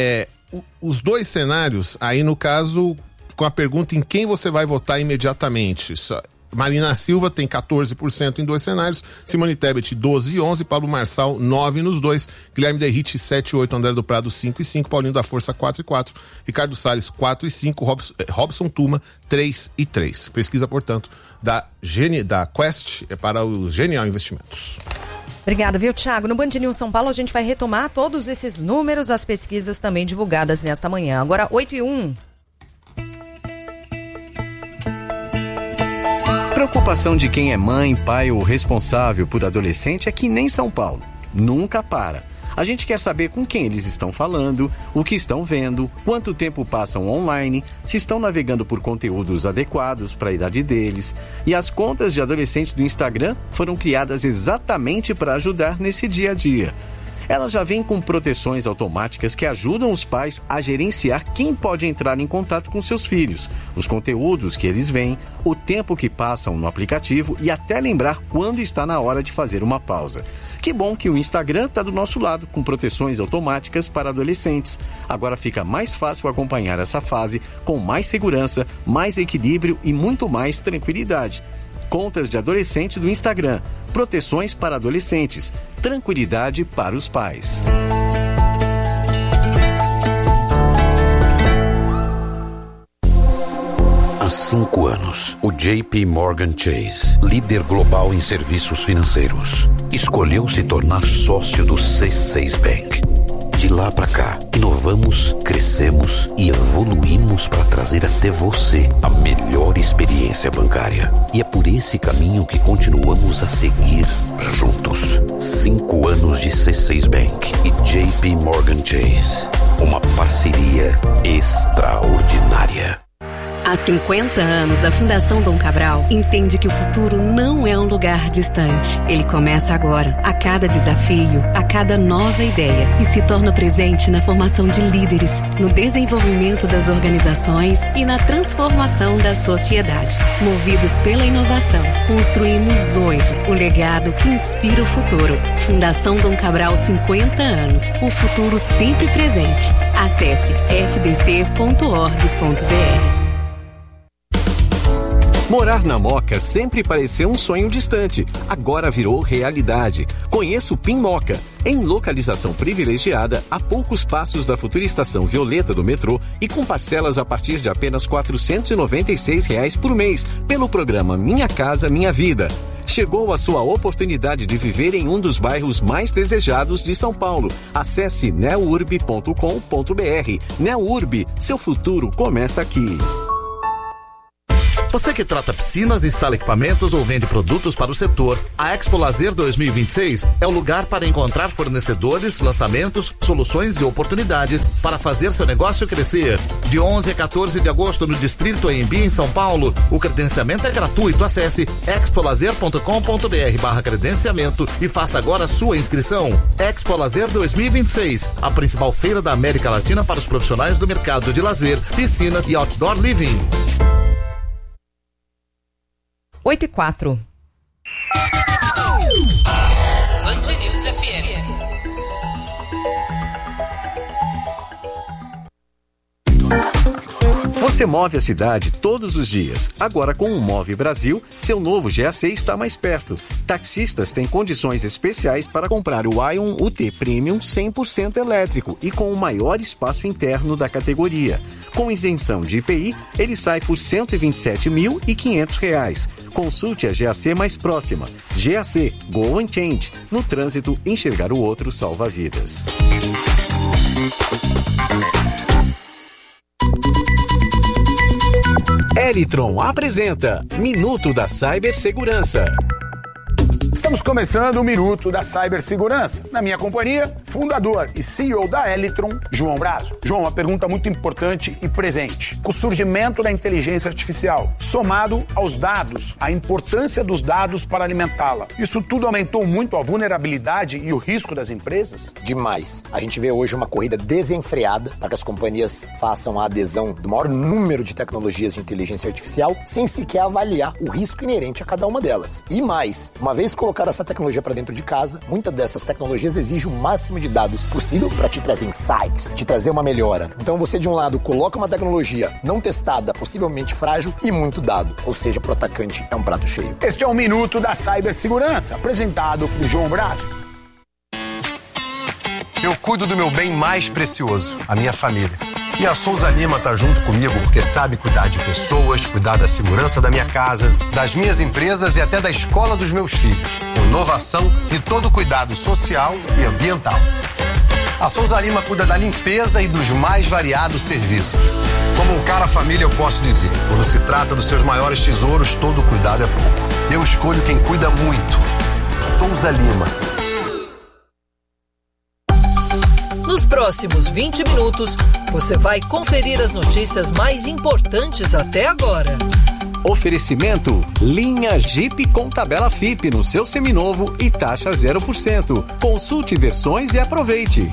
os 2 cenários, aí no caso, com a pergunta em quem você vai votar imediatamente. Marina Silva tem 14% em 2 cenários, Simone Tebet 12% e 11%, Pablo Marçal 9% nos 2, Guilherme Derrite 7% e 8%, André do Prado 5% e 5%, Paulinho da Força 4% e 4%, Ricardo Salles 4% e 5%, Robson Tuma 3% e 3%. Pesquisa, portanto, da Quest para o Genial Investimentos. Obrigada, viu, Thiago? No Band News São Paulo a gente vai retomar todos esses números, as pesquisas também divulgadas nesta manhã. Agora, 8:01. Preocupação de quem é mãe, pai ou responsável por adolescente é que nem São Paulo. Nunca para. A gente quer saber com quem eles estão falando, o que estão vendo, quanto tempo passam online, se estão navegando por conteúdos adequados para a idade deles. E as contas de adolescentes do Instagram foram criadas exatamente para ajudar nesse dia a dia. Elas já vêm com proteções automáticas que ajudam os pais a gerenciar quem pode entrar em contato com seus filhos, os conteúdos que eles veem, o tempo que passam no aplicativo e até lembrar quando está na hora de fazer uma pausa. Que bom que o Instagram está do nosso lado, com proteções automáticas para adolescentes. Agora fica mais fácil acompanhar essa fase com mais segurança, mais equilíbrio e muito mais tranquilidade. Contas de adolescente do Instagram. Proteções para adolescentes. Tranquilidade para os pais. Há 5 anos, o JP Morgan Chase, líder global em serviços financeiros, escolheu se tornar sócio do C6 Bank. De lá para cá, inovamos, crescemos e evoluímos para trazer até você a melhor experiência bancária. E é por esse caminho que continuamos a seguir juntos. 5 anos de C6 Bank e JP Morgan Chase. Uma parceria extraordinária. Há Há 50 anos, a Fundação Dom Cabral entende que o futuro não é um lugar distante. Ele começa agora, a cada desafio, a cada nova ideia, e se torna presente na formação de líderes, no desenvolvimento das organizações e na transformação da sociedade. Movidos pela inovação, construímos hoje o legado que inspira o futuro. Fundação Dom Cabral, 50 anos. O futuro sempre presente. Acesse fdc.org.br. Morar na Moca sempre pareceu um sonho distante, agora virou realidade. Conheça o PIN Moca, em localização privilegiada, a poucos passos da futura estação Violeta do metrô e com parcelas a partir de apenas R$ 496 por mês, pelo programa Minha Casa Minha Vida. Chegou a sua oportunidade de viver em um dos bairros mais desejados de São Paulo. Acesse neurb.com.br. Neurb, seu futuro começa aqui. Você que trata piscinas, instala equipamentos ou vende produtos para o setor, a Expo Lazer 2026 é o lugar para encontrar fornecedores, lançamentos, soluções e oportunidades para fazer seu negócio crescer. De 11 a 14 de agosto no Distrito AMB em São Paulo, o credenciamento é gratuito. Acesse expolazer.com.br/credenciamento e faça agora a sua inscrição. Expo Lazer 2026, a principal feira da América Latina para os profissionais do mercado de lazer, piscinas e outdoor living. 8:04. Band News FM. Você move a cidade todos os dias. Agora com o Move Brasil, seu novo GAC está mais perto. Taxistas têm condições especiais para comprar o Ion UT Premium 100% elétrico e com o maior espaço interno da categoria. Com isenção de IPI, ele sai por R$ 127.500. Consulte a GAC mais próxima. GAC, Go and Change. No trânsito, enxergar o outro salva vidas. Elitron apresenta Minuto da Cibersegurança. Estamos começando o Minuto da Cibersegurança. Na minha companhia, fundador e CEO da Elitron, João Brazo. João, uma pergunta muito importante e presente. O surgimento da inteligência artificial, somado aos dados, a importância dos dados para alimentá-la. Isso tudo aumentou muito a vulnerabilidade e o risco das empresas? Demais. A gente vê hoje uma corrida desenfreada para que as companhias façam a adesão do maior número de tecnologias de inteligência artificial sem sequer avaliar o risco inerente a cada uma delas. E mais, uma vez colocar essa tecnologia para dentro de casa, muitas dessas tecnologias exigem o máximo de dados possível para te trazer insights, te trazer uma melhora. Então você, de um lado, coloca uma tecnologia não testada, possivelmente frágil e muito dado. Ou seja, pro atacante é um prato cheio. Este é o Minuto da Cibersegurança, apresentado por João Brazo. Eu cuido do meu bem mais precioso, a minha família. E a Souza Lima tá junto comigo porque sabe cuidar de pessoas, cuidar da segurança da minha casa, das minhas empresas e até da escola dos meus filhos. Com inovação e todo cuidado social e ambiental. A Souza Lima cuida da limpeza e dos mais variados serviços. Como um cara família, eu posso dizer, quando se trata dos seus maiores tesouros, todo cuidado é pouco. Eu escolho quem cuida muito. Souza Lima. Nos próximos 20 minutos, você vai conferir as notícias mais importantes até agora. Oferecimento: linha Jeep com tabela FIP no seu seminovo e taxa 0%. Consulte versões e aproveite.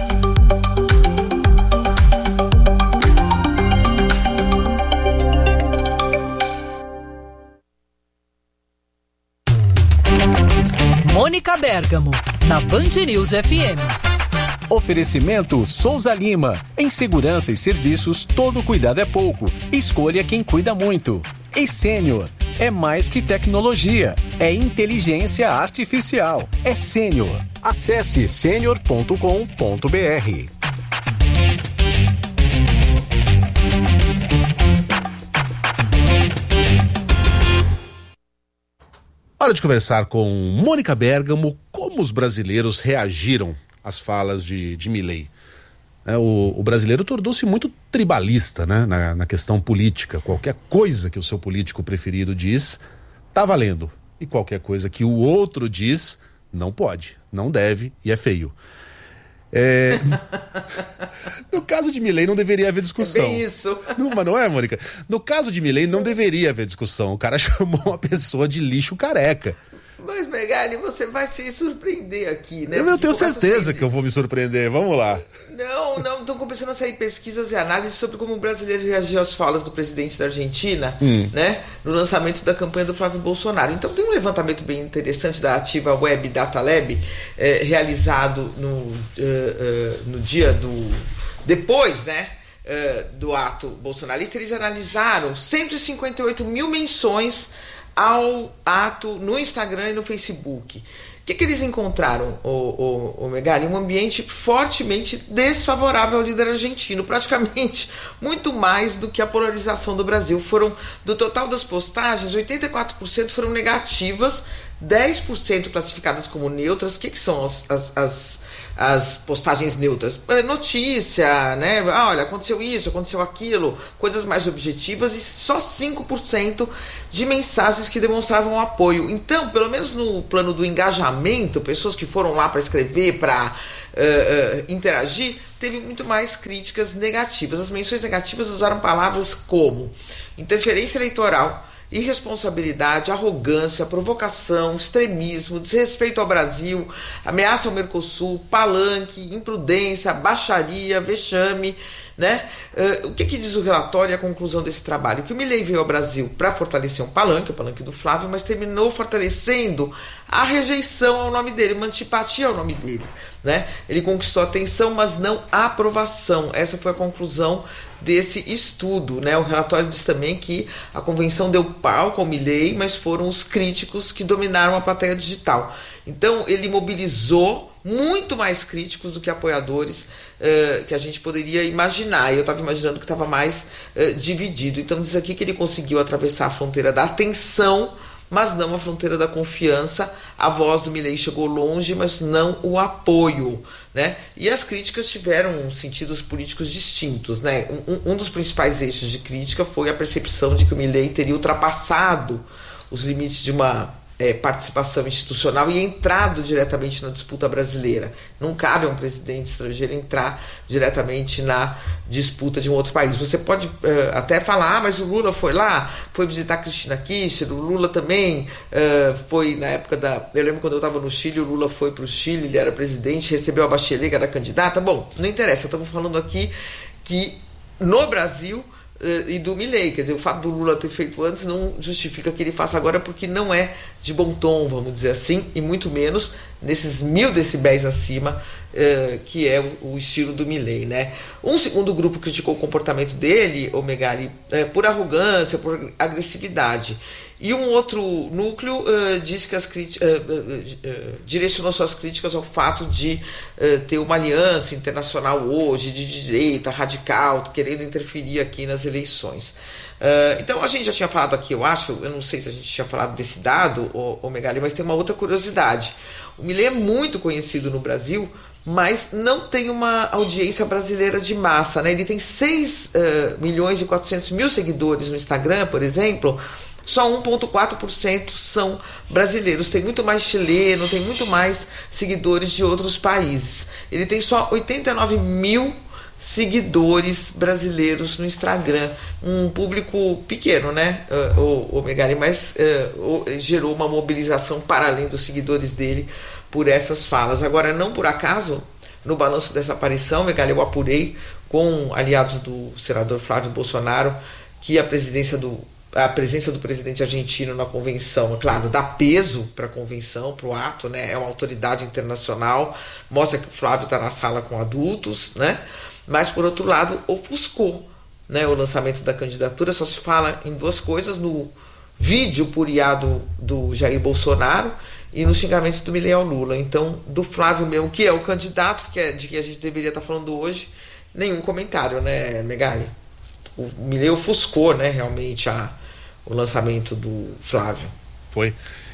Mônica Bergamo, na Band News FM. Oferecimento Souza Lima. Em segurança e serviços, todo cuidado é pouco. Escolha quem cuida muito. E Sênior. É mais que tecnologia. É inteligência artificial. É Sênior. Acesse senior.com.br. Hora de conversar com Mônica Bergamo como os brasileiros reagiram às falas de Milei. O brasileiro tornou-se muito tribalista, né, na questão política. Qualquer coisa que o seu político preferido diz, tá valendo. E qualquer coisa que o outro diz, não pode, não deve e é feio. caso de Milei não deveria haver discussão. É bem isso. Mas não é, Mônica? No caso de Milei não deveria haver discussão. O cara chamou uma pessoa de lixo careca. Mas, Megali, você vai se surpreender aqui, né? Eu tenho certeza que eu vou me surpreender. Vamos lá. Não, estão começando a sair pesquisas e análises sobre como o brasileiro reagiu às falas do presidente da Argentina, né? No lançamento da campanha do Flávio Bolsonaro. Então tem um levantamento bem interessante da Ativa Web Data Lab, realizado no dia depois, né? Do ato bolsonarista. Eles analisaram 158 mil menções ao ato no Instagram e no Facebook. O que eles encontraram, o Megali? Um ambiente fortemente desfavorável ao líder argentino, praticamente muito mais do que a polarização do Brasil. Do total das postagens, 84% foram negativas, 10% classificadas como neutras. O que são as postagens neutras? Notícia, né? Olha, aconteceu isso, aconteceu aquilo, coisas mais objetivas, e só 5% de mensagens que demonstravam apoio. Então, pelo menos no plano do engajamento, pessoas que foram lá para escrever, para interagir, teve muito mais críticas negativas. As menções negativas usaram palavras como interferência eleitoral, irresponsabilidade, arrogância, provocação, extremismo, desrespeito ao Brasil, ameaça ao Mercosul, palanque, imprudência, baixaria, vexame, né? O que diz o relatório e a conclusão desse trabalho? Que o Milei veio ao Brasil para fortalecer o palanque do Flávio, mas terminou fortalecendo a rejeição ao nome dele, uma antipatia ao nome dele, né? Ele conquistou atenção, mas não a aprovação. Essa foi a conclusão desse estudo, né? O relatório diz também que a convenção deu palco ao Milei, mas foram os críticos que dominaram a plateia digital. Então ele mobilizou muito mais críticos do que apoiadores que a gente poderia imaginar. Eu estava imaginando que estava mais dividido. Então diz aqui que ele conseguiu atravessar a fronteira da atenção, mas não a fronteira da confiança. A voz do Milei chegou longe, mas não o apoio, né? E as críticas tiveram sentidos políticos distintos, né? Um dos principais eixos de crítica foi a percepção de que o Milei teria ultrapassado os limites de uma participação institucional e entrado diretamente na disputa brasileira. Não cabe a um presidente estrangeiro entrar diretamente na disputa de um outro país. Você pode até falar, mas o Lula foi lá, foi visitar Cristina Kirchner, o Lula também foi na época eu lembro quando eu estava no Chile, o Lula foi para o Chile, ele era presidente, recebeu a Bachelet, era candidata. Bom, não interessa, estamos falando aqui que no Brasil e do Milei, quer dizer, o fato do Lula ter feito antes não justifica que ele faça agora, porque não é de bom tom, vamos dizer assim, e muito menos nesses 1000 decibéis acima, que é o estilo do Milei, né? Um segundo grupo criticou o comportamento dele, o Megali, por arrogância, por agressividade. E um outro núcleo disse que direcionou suas críticas ao fato de ter uma aliança internacional hoje, de direita, radical, querendo interferir aqui nas eleições. Então a gente já tinha falado aqui, eu não sei se a gente tinha falado desse dado, o Megali, mas tem uma outra curiosidade. O Milei é muito conhecido no Brasil, mas não tem uma audiência brasileira de massa, né? Ele tem 6.400.000 seguidores no Instagram, por exemplo. Só 1,4% são brasileiros. Tem muito mais chileno, tem muito mais seguidores de outros países. Ele tem só 89 mil seguidores brasileiros no Instagram. Um público pequeno, né, o Megali, mas gerou uma mobilização para além dos seguidores dele por essas falas. Agora, não por acaso, no balanço dessa aparição, Megali, eu apurei com aliados do senador Flávio Bolsonaro que a presença do presidente argentino na convenção, claro, dá peso para a convenção, para o ato, né? É uma autoridade internacional, mostra que o Flávio está na sala com adultos, né? Mas, por outro lado, ofuscou, né, o lançamento da candidatura. Só se fala em duas coisas: no vídeo puriado do Jair Bolsonaro e nos xingamentos do Milei ao Lula. Então, do Flávio mesmo, que é o candidato, de que a gente deveria estar falando hoje, nenhum comentário, né, Megali? O Milei ofuscou, né, realmente o lançamento do Flávio. Foi.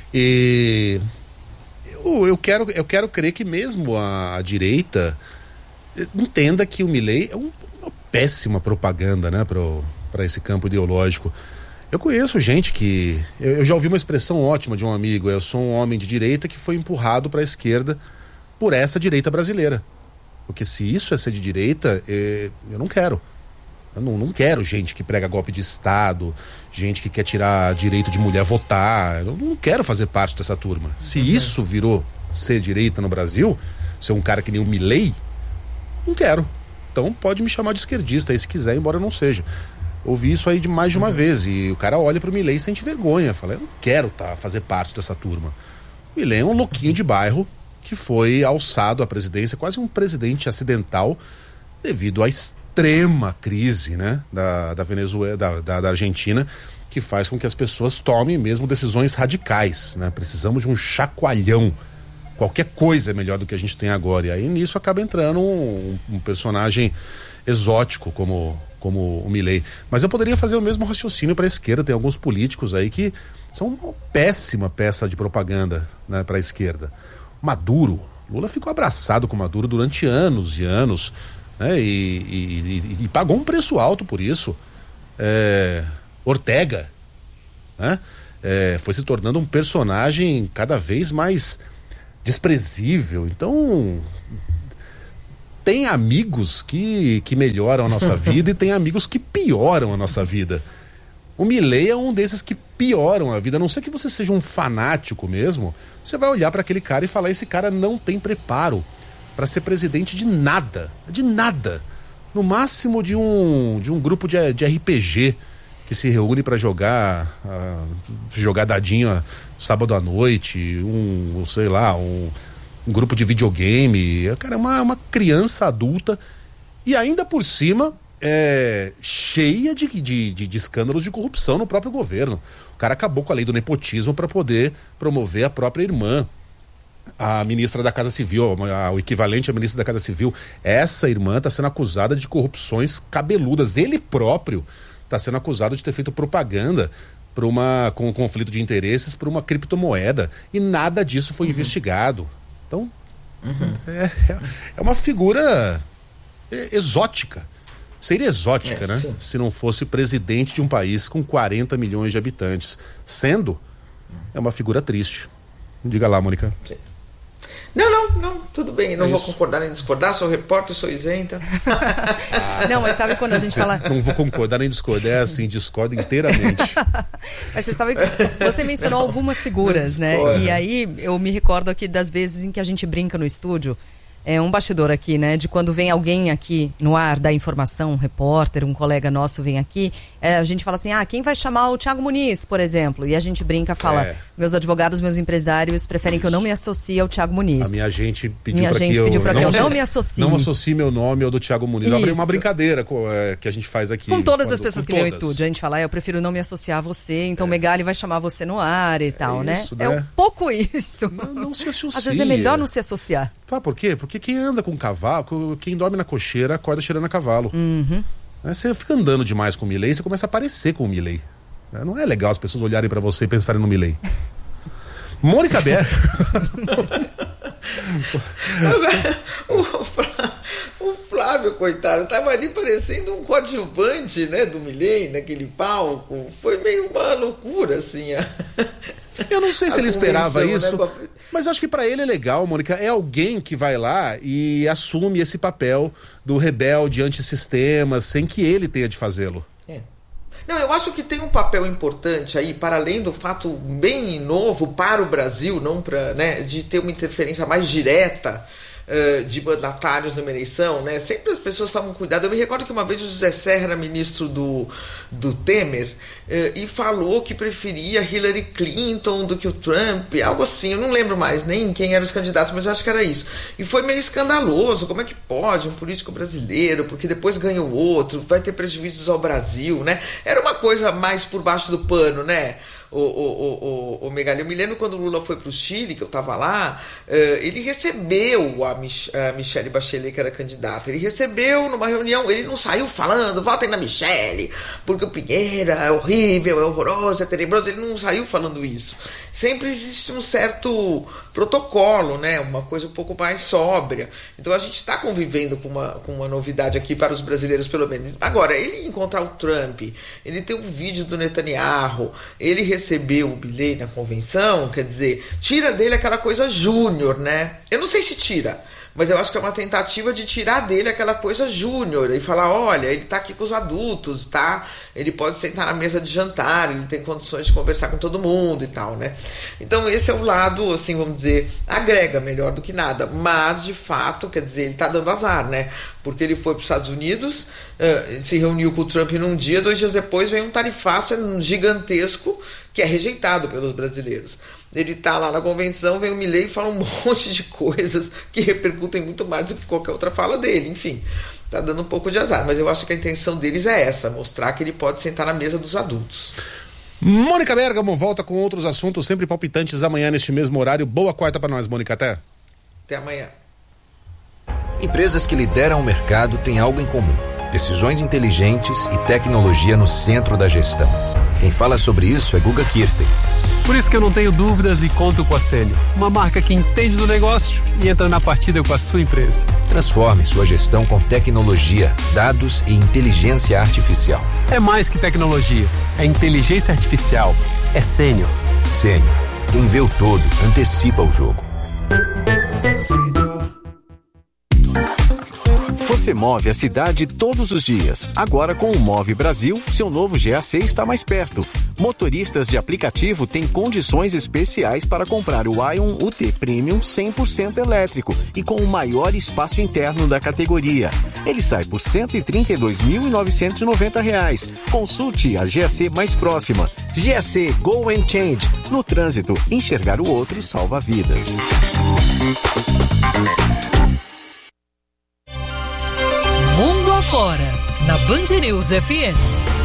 E eu quero crer que mesmo a direita entenda que o Milei é uma péssima propaganda, né, para esse campo ideológico. Eu conheço gente que... Eu já ouvi uma expressão ótima de um amigo: eu sou um homem de direita que foi empurrado para a esquerda por essa direita brasileira. Porque se isso é ser de direita, eu não quero. Eu não quero gente que prega golpe de Estado, gente que quer tirar direito de mulher votar. Eu não quero fazer parte dessa turma. Se isso virou ser direita no Brasil, ser um cara que nem o Milei, não quero. Então pode me chamar de esquerdista aí se quiser, embora eu não seja. Ouvi isso aí de mais de uma vez, e o cara olha pro Milei e sente vergonha, fala, eu não quero fazer parte dessa turma. O Milei é um louquinho de bairro que foi alçado à presidência, quase um presidente acidental, devido à extrema crise, né, da Venezuela, da Argentina, que faz com que as pessoas tomem mesmo decisões radicais, né? Precisamos de um chacoalhão. Qualquer coisa é melhor do que a gente tem agora. E aí nisso acaba entrando um personagem exótico como o Milei. Mas eu poderia fazer o mesmo raciocínio para a esquerda. Tem alguns políticos aí que são uma péssima peça de propaganda, né, para a esquerda. Maduro, Lula ficou abraçado com Maduro durante anos e anos, né, e pagou um preço alto por isso. Ortega, né, foi se tornando um personagem cada vez mais desprezível. Então tem amigos que melhoram a nossa vida e tem amigos que pioram a nossa vida. O Milei é um desses que pioram a vida. A não ser que você seja um fanático mesmo, você vai olhar para aquele cara e falar, esse cara não tem preparo para ser presidente de nada, no máximo de um grupo de RPG que se reúne para jogar dadinho sábado à noite, um grupo de videogame. Cara, é uma criança adulta e ainda por cima cheia de escândalos de corrupção no próprio governo. O cara acabou com a lei do nepotismo para poder promover a própria irmã, a ministra da Casa Civil, o equivalente à ministra da Casa Civil. Essa irmã está sendo acusada de corrupções cabeludas. Ele próprio está sendo acusado de ter feito propaganda com um conflito de interesses por uma criptomoeda, e nada disso foi investigado. Então é uma figura exótica. Seria exótica, né? Sim. Se não fosse presidente de um país com 40 milhões de habitantes. É uma figura triste. Diga lá, Mônica. Sim. Não, tudo bem, não vou concordar nem discordar, sou repórter, sou isenta. Não, mas sabe quando a gente fala... Não vou concordar nem discordar, é assim, discordo inteiramente. Mas você sabe que você mencionou algumas figuras, né? E aí eu me recordo aqui das vezes em que a gente brinca no estúdio, um bastidor aqui, né? De quando vem alguém aqui no ar dar informação, um repórter, um colega nosso vem aqui, a gente fala assim, quem vai chamar o Thiago Muniz, por exemplo? E a gente brinca, fala, meus advogados, meus empresários preferem que eu não me associe ao Thiago Muniz. A minha gente pediu para que eu não me associe. Não associe meu nome ao do Thiago Muniz. Isso. Uma brincadeira que a gente faz aqui. Com todas as pessoas que vêm ao estúdio, a gente fala, eu prefiro não me associar a você, então Megali vai chamar você no ar e tal, né? Né? É um pouco isso. Não se associa. Às vezes é melhor não se associar. Por quê? Porque quem anda com cavalo, quem dorme na cocheira, acorda cheirando a cavalo. Você fica andando demais com o Milei, você começa a parecer com o Milei. Não é legal as pessoas olharem pra você e pensarem no Milei. Mônica Berra. O Flávio, coitado, tava ali parecendo um coadjuvante, né, do Milei naquele palco. Foi meio uma loucura, assim. Eu não sei se ele esperava isso, né? Mas eu acho que pra ele é legal, Mônica. É alguém que vai lá e assume esse papel do rebelde antissistema, sem que ele tenha de fazê-lo. Não, eu acho que tem um papel importante aí, para além do fato bem novo para o Brasil, não para, né, de ter uma interferência mais direta de mandatários numa eleição, né? Sempre as pessoas tomam cuidado. Eu me recordo que uma vez o José Serra era ministro do Temer e falou que preferia Hillary Clinton do que o Trump, algo assim. Eu não lembro mais nem quem eram os candidatos, mas eu acho que era isso. E foi meio escandaloso. Como é que pode um político brasileiro, porque depois ganha o outro, vai ter prejuízos ao Brasil, né? Era uma coisa mais por baixo do pano, né? O Megali, eu me lembro quando o Lula foi para o Chile, que eu estava lá, ele recebeu a Michelle Bachelet, que era candidata. Ele recebeu numa reunião, ele não saiu falando, votem na Michelle, porque o Pinheira é horrível, é horroroso, é tenebroso. Ele não saiu falando isso. Sempre existe um certo protocolo, né? Uma coisa um pouco mais sóbria. Então a gente está convivendo com uma novidade aqui para os brasileiros, pelo menos. Agora, ele encontrar o Trump, ele ter um vídeo do Netanyahu, ele recebeu o Milei na convenção, quer dizer, tira dele aquela coisa júnior, né? Eu não sei se tira, Mas eu acho que é uma tentativa de tirar dele aquela coisa júnior e falar, olha, ele está aqui com os adultos, tá? Ele pode sentar na mesa de jantar, ele tem condições de conversar com todo mundo e tal, né? Então esse é o lado, assim, vamos dizer, agrega melhor do que nada, mas de fato, quer dizer, ele está dando azar, né? Porque ele foi para os Estados Unidos, se reuniu com o Trump num dia, 2 dias depois vem um tarifaço gigantesco que é rejeitado pelos brasileiros. Ele está lá na convenção, vem o Milei e fala um monte de coisas que repercutem muito mais do que qualquer outra fala dele. Enfim, está dando um pouco de azar, mas eu acho que a intenção deles é essa, mostrar que ele pode sentar na mesa dos adultos. Mônica Bergamo volta com outros assuntos sempre palpitantes amanhã neste mesmo horário. Boa quarta para nós, Mônica. Até amanhã. Empresas que lideram o mercado têm algo em comum: decisões inteligentes e tecnologia no centro da gestão. Quem fala sobre isso é Guga Kirten. Por isso que eu não tenho dúvidas e conto com a Sênior, uma marca que entende do negócio e entra na partida com a sua empresa. Transforme sua gestão com tecnologia, dados e inteligência artificial. É mais que tecnologia, é inteligência artificial, é Sênior. Sênior. Quem vê o todo, antecipa o jogo. Você move a cidade todos os dias. Agora com o Move Brasil, seu novo GAC está mais perto. Motoristas de aplicativo têm condições especiais para comprar o Ion UT Premium 100% elétrico e com o maior espaço interno da categoria. Ele sai por R$ 132.990. Consulte a GAC mais próxima. GAC Go and Change. No trânsito, enxergar o outro salva vidas. Mundo Afora, na Band News FM.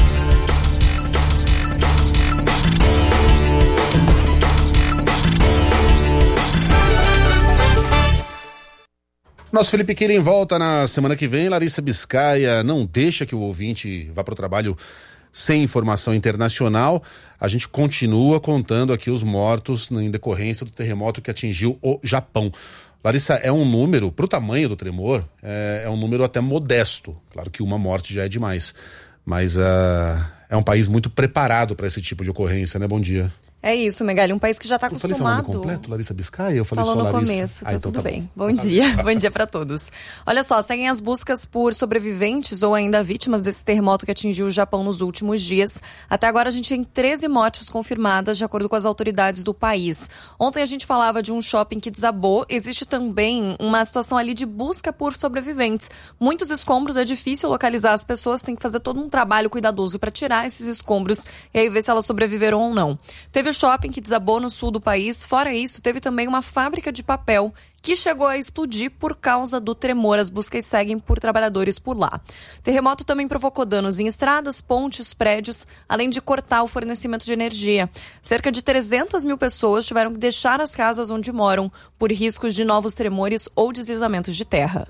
Nosso Felipe Quirin volta na semana que vem. Larissa Biscaia não deixa que o ouvinte vá para o trabalho sem informação internacional. A gente continua contando aqui os mortos em decorrência do terremoto que atingiu o Japão. Larissa, é um número, para o tamanho do tremor, é um número até modesto. Claro que uma morte já é demais, mas é um país muito preparado para esse tipo de ocorrência, né? Bom dia. É isso, Megali, um país que já está acostumado. Eu falei seu nome completo, Larissa Biscaia? Eu falei Falou só no Larissa. começo, tá então tudo tá bem. Bom dia, bom dia para todos. Olha só, seguem as buscas por sobreviventes ou ainda vítimas desse terremoto que atingiu o Japão nos últimos dias. Até agora a gente tem 13 mortes confirmadas, de acordo com as autoridades do país. Ontem a gente falava de um shopping que desabou. Existe também uma situação ali de busca por sobreviventes. Muitos escombros, é difícil localizar as pessoas, tem que fazer todo um trabalho cuidadoso para tirar esses escombros e aí ver se elas sobreviveram ou não. Teve o shopping que desabou no sul do país. Fora isso, teve também uma fábrica de papel que chegou a explodir por causa do tremor. As buscas seguem por trabalhadores por lá. O terremoto também provocou danos em estradas, pontes, prédios, além de cortar o fornecimento de energia. Cerca de 300 mil pessoas tiveram que deixar as casas onde moram por riscos de novos tremores ou deslizamentos de terra.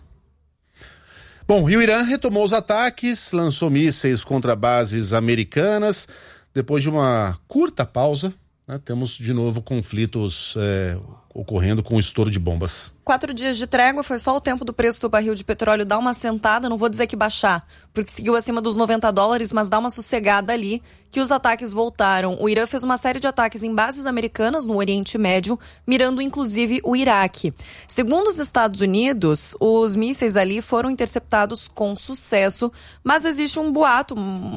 Bom, e o Irã retomou os ataques, lançou mísseis contra bases americanas. Depois de uma curta pausa, temos de novo conflitos ocorrendo com o estouro de bombas. 4 dias de trégua, foi só o tempo do preço do barril de petróleo dar uma sentada, não vou dizer que baixar, porque seguiu acima dos $90, mas dá uma sossegada ali, que os ataques voltaram. O Irã fez uma série de ataques em bases americanas no Oriente Médio, mirando inclusive o Iraque. Segundo os Estados Unidos, os mísseis ali foram interceptados com sucesso, mas existe um boato,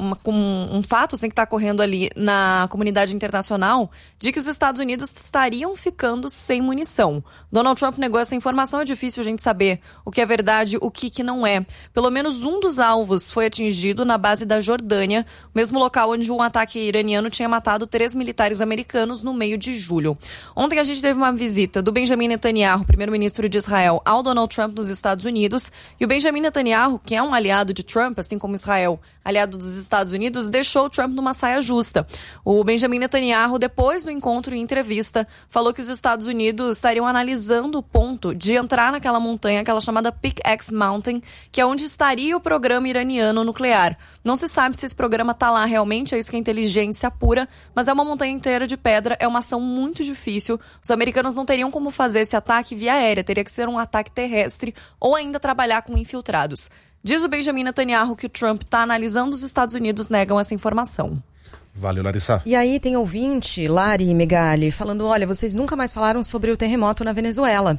um fato assim, que está correndo ali na comunidade internacional, de que os Estados Unidos estariam ficando sem munição. Donald Trump negou essa informação, é difícil a gente saber o que é verdade, o que não é. Pelo menos um dos alvos foi atingido na base da Jordânia, mesmo local onde um ataque iraniano tinha matado 3 militares americanos no meio de julho. Ontem a gente teve uma visita do Benjamin Netanyahu, primeiro-ministro de Israel, ao Donald Trump nos Estados Unidos, e o Benjamin Netanyahu, que é um aliado de Trump, assim como Israel, aliado dos Estados Unidos, deixou o Trump numa saia justa. O Benjamin Netanyahu, depois do encontro em entrevista, falou que os Estados Unidos estariam analisando o ponto de entrar naquela montanha, aquela chamada Pickaxe Mountain, que é onde estaria o programa iraniano nuclear. Não se sabe se esse programa está lá realmente, é isso que a inteligência apura, mas é uma montanha inteira de pedra, é uma ação muito difícil. Os americanos não teriam como fazer esse ataque via aérea, teria que ser um ataque terrestre ou ainda trabalhar com infiltrados. Diz o Benjamin Netanyahu que o Trump está analisando, os Estados Unidos negam essa informação. Valeu, Larissa. E aí tem ouvinte, Lari e Megali, falando, olha, vocês nunca mais falaram sobre o terremoto na Venezuela.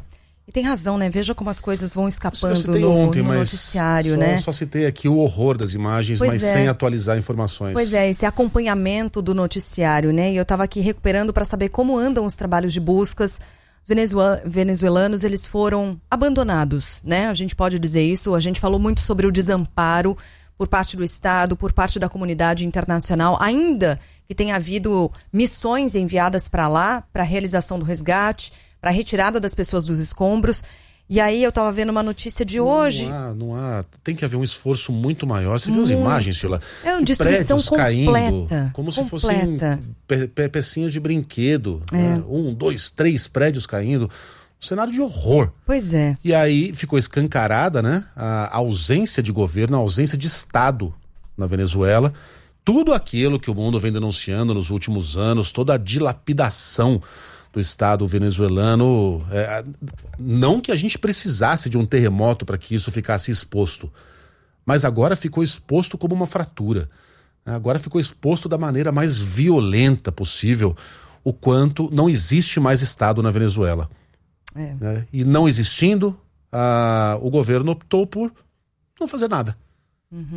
E tem razão, né? Veja como as coisas vão escapando no noticiário, né? Só citei aqui o horror das imagens, sem atualizar informações. Pois é, esse acompanhamento do noticiário, né? E eu estava aqui recuperando para saber como andam os trabalhos de buscas. Os venezuelanos, eles foram abandonados, né? A gente pode dizer isso. A gente falou muito sobre o desamparo por parte do Estado, por parte da comunidade internacional, ainda que tenha havido missões enviadas para lá, para a realização do resgate, para a retirada das pessoas dos escombros. E aí eu estava vendo uma notícia de hoje. Não há. Tem que haver um esforço muito maior. Você viu as imagens, Sheila? É uma destruição completa. Caindo, como se fossem pecinhas de brinquedo. Né? 1, 2, 3 prédios caindo. Um cenário de horror. Pois é. E aí ficou escancarada, né? A ausência de governo, a ausência de Estado na Venezuela. Tudo aquilo que o mundo vem denunciando nos últimos anos, toda a dilapidação do Estado venezuelano, não que a gente precisasse de um terremoto para que isso ficasse exposto, mas agora ficou exposto como uma fratura, agora ficou exposto da maneira mais violenta possível o quanto não existe mais Estado na Venezuela. Né? E não existindo, o governo optou por não fazer nada.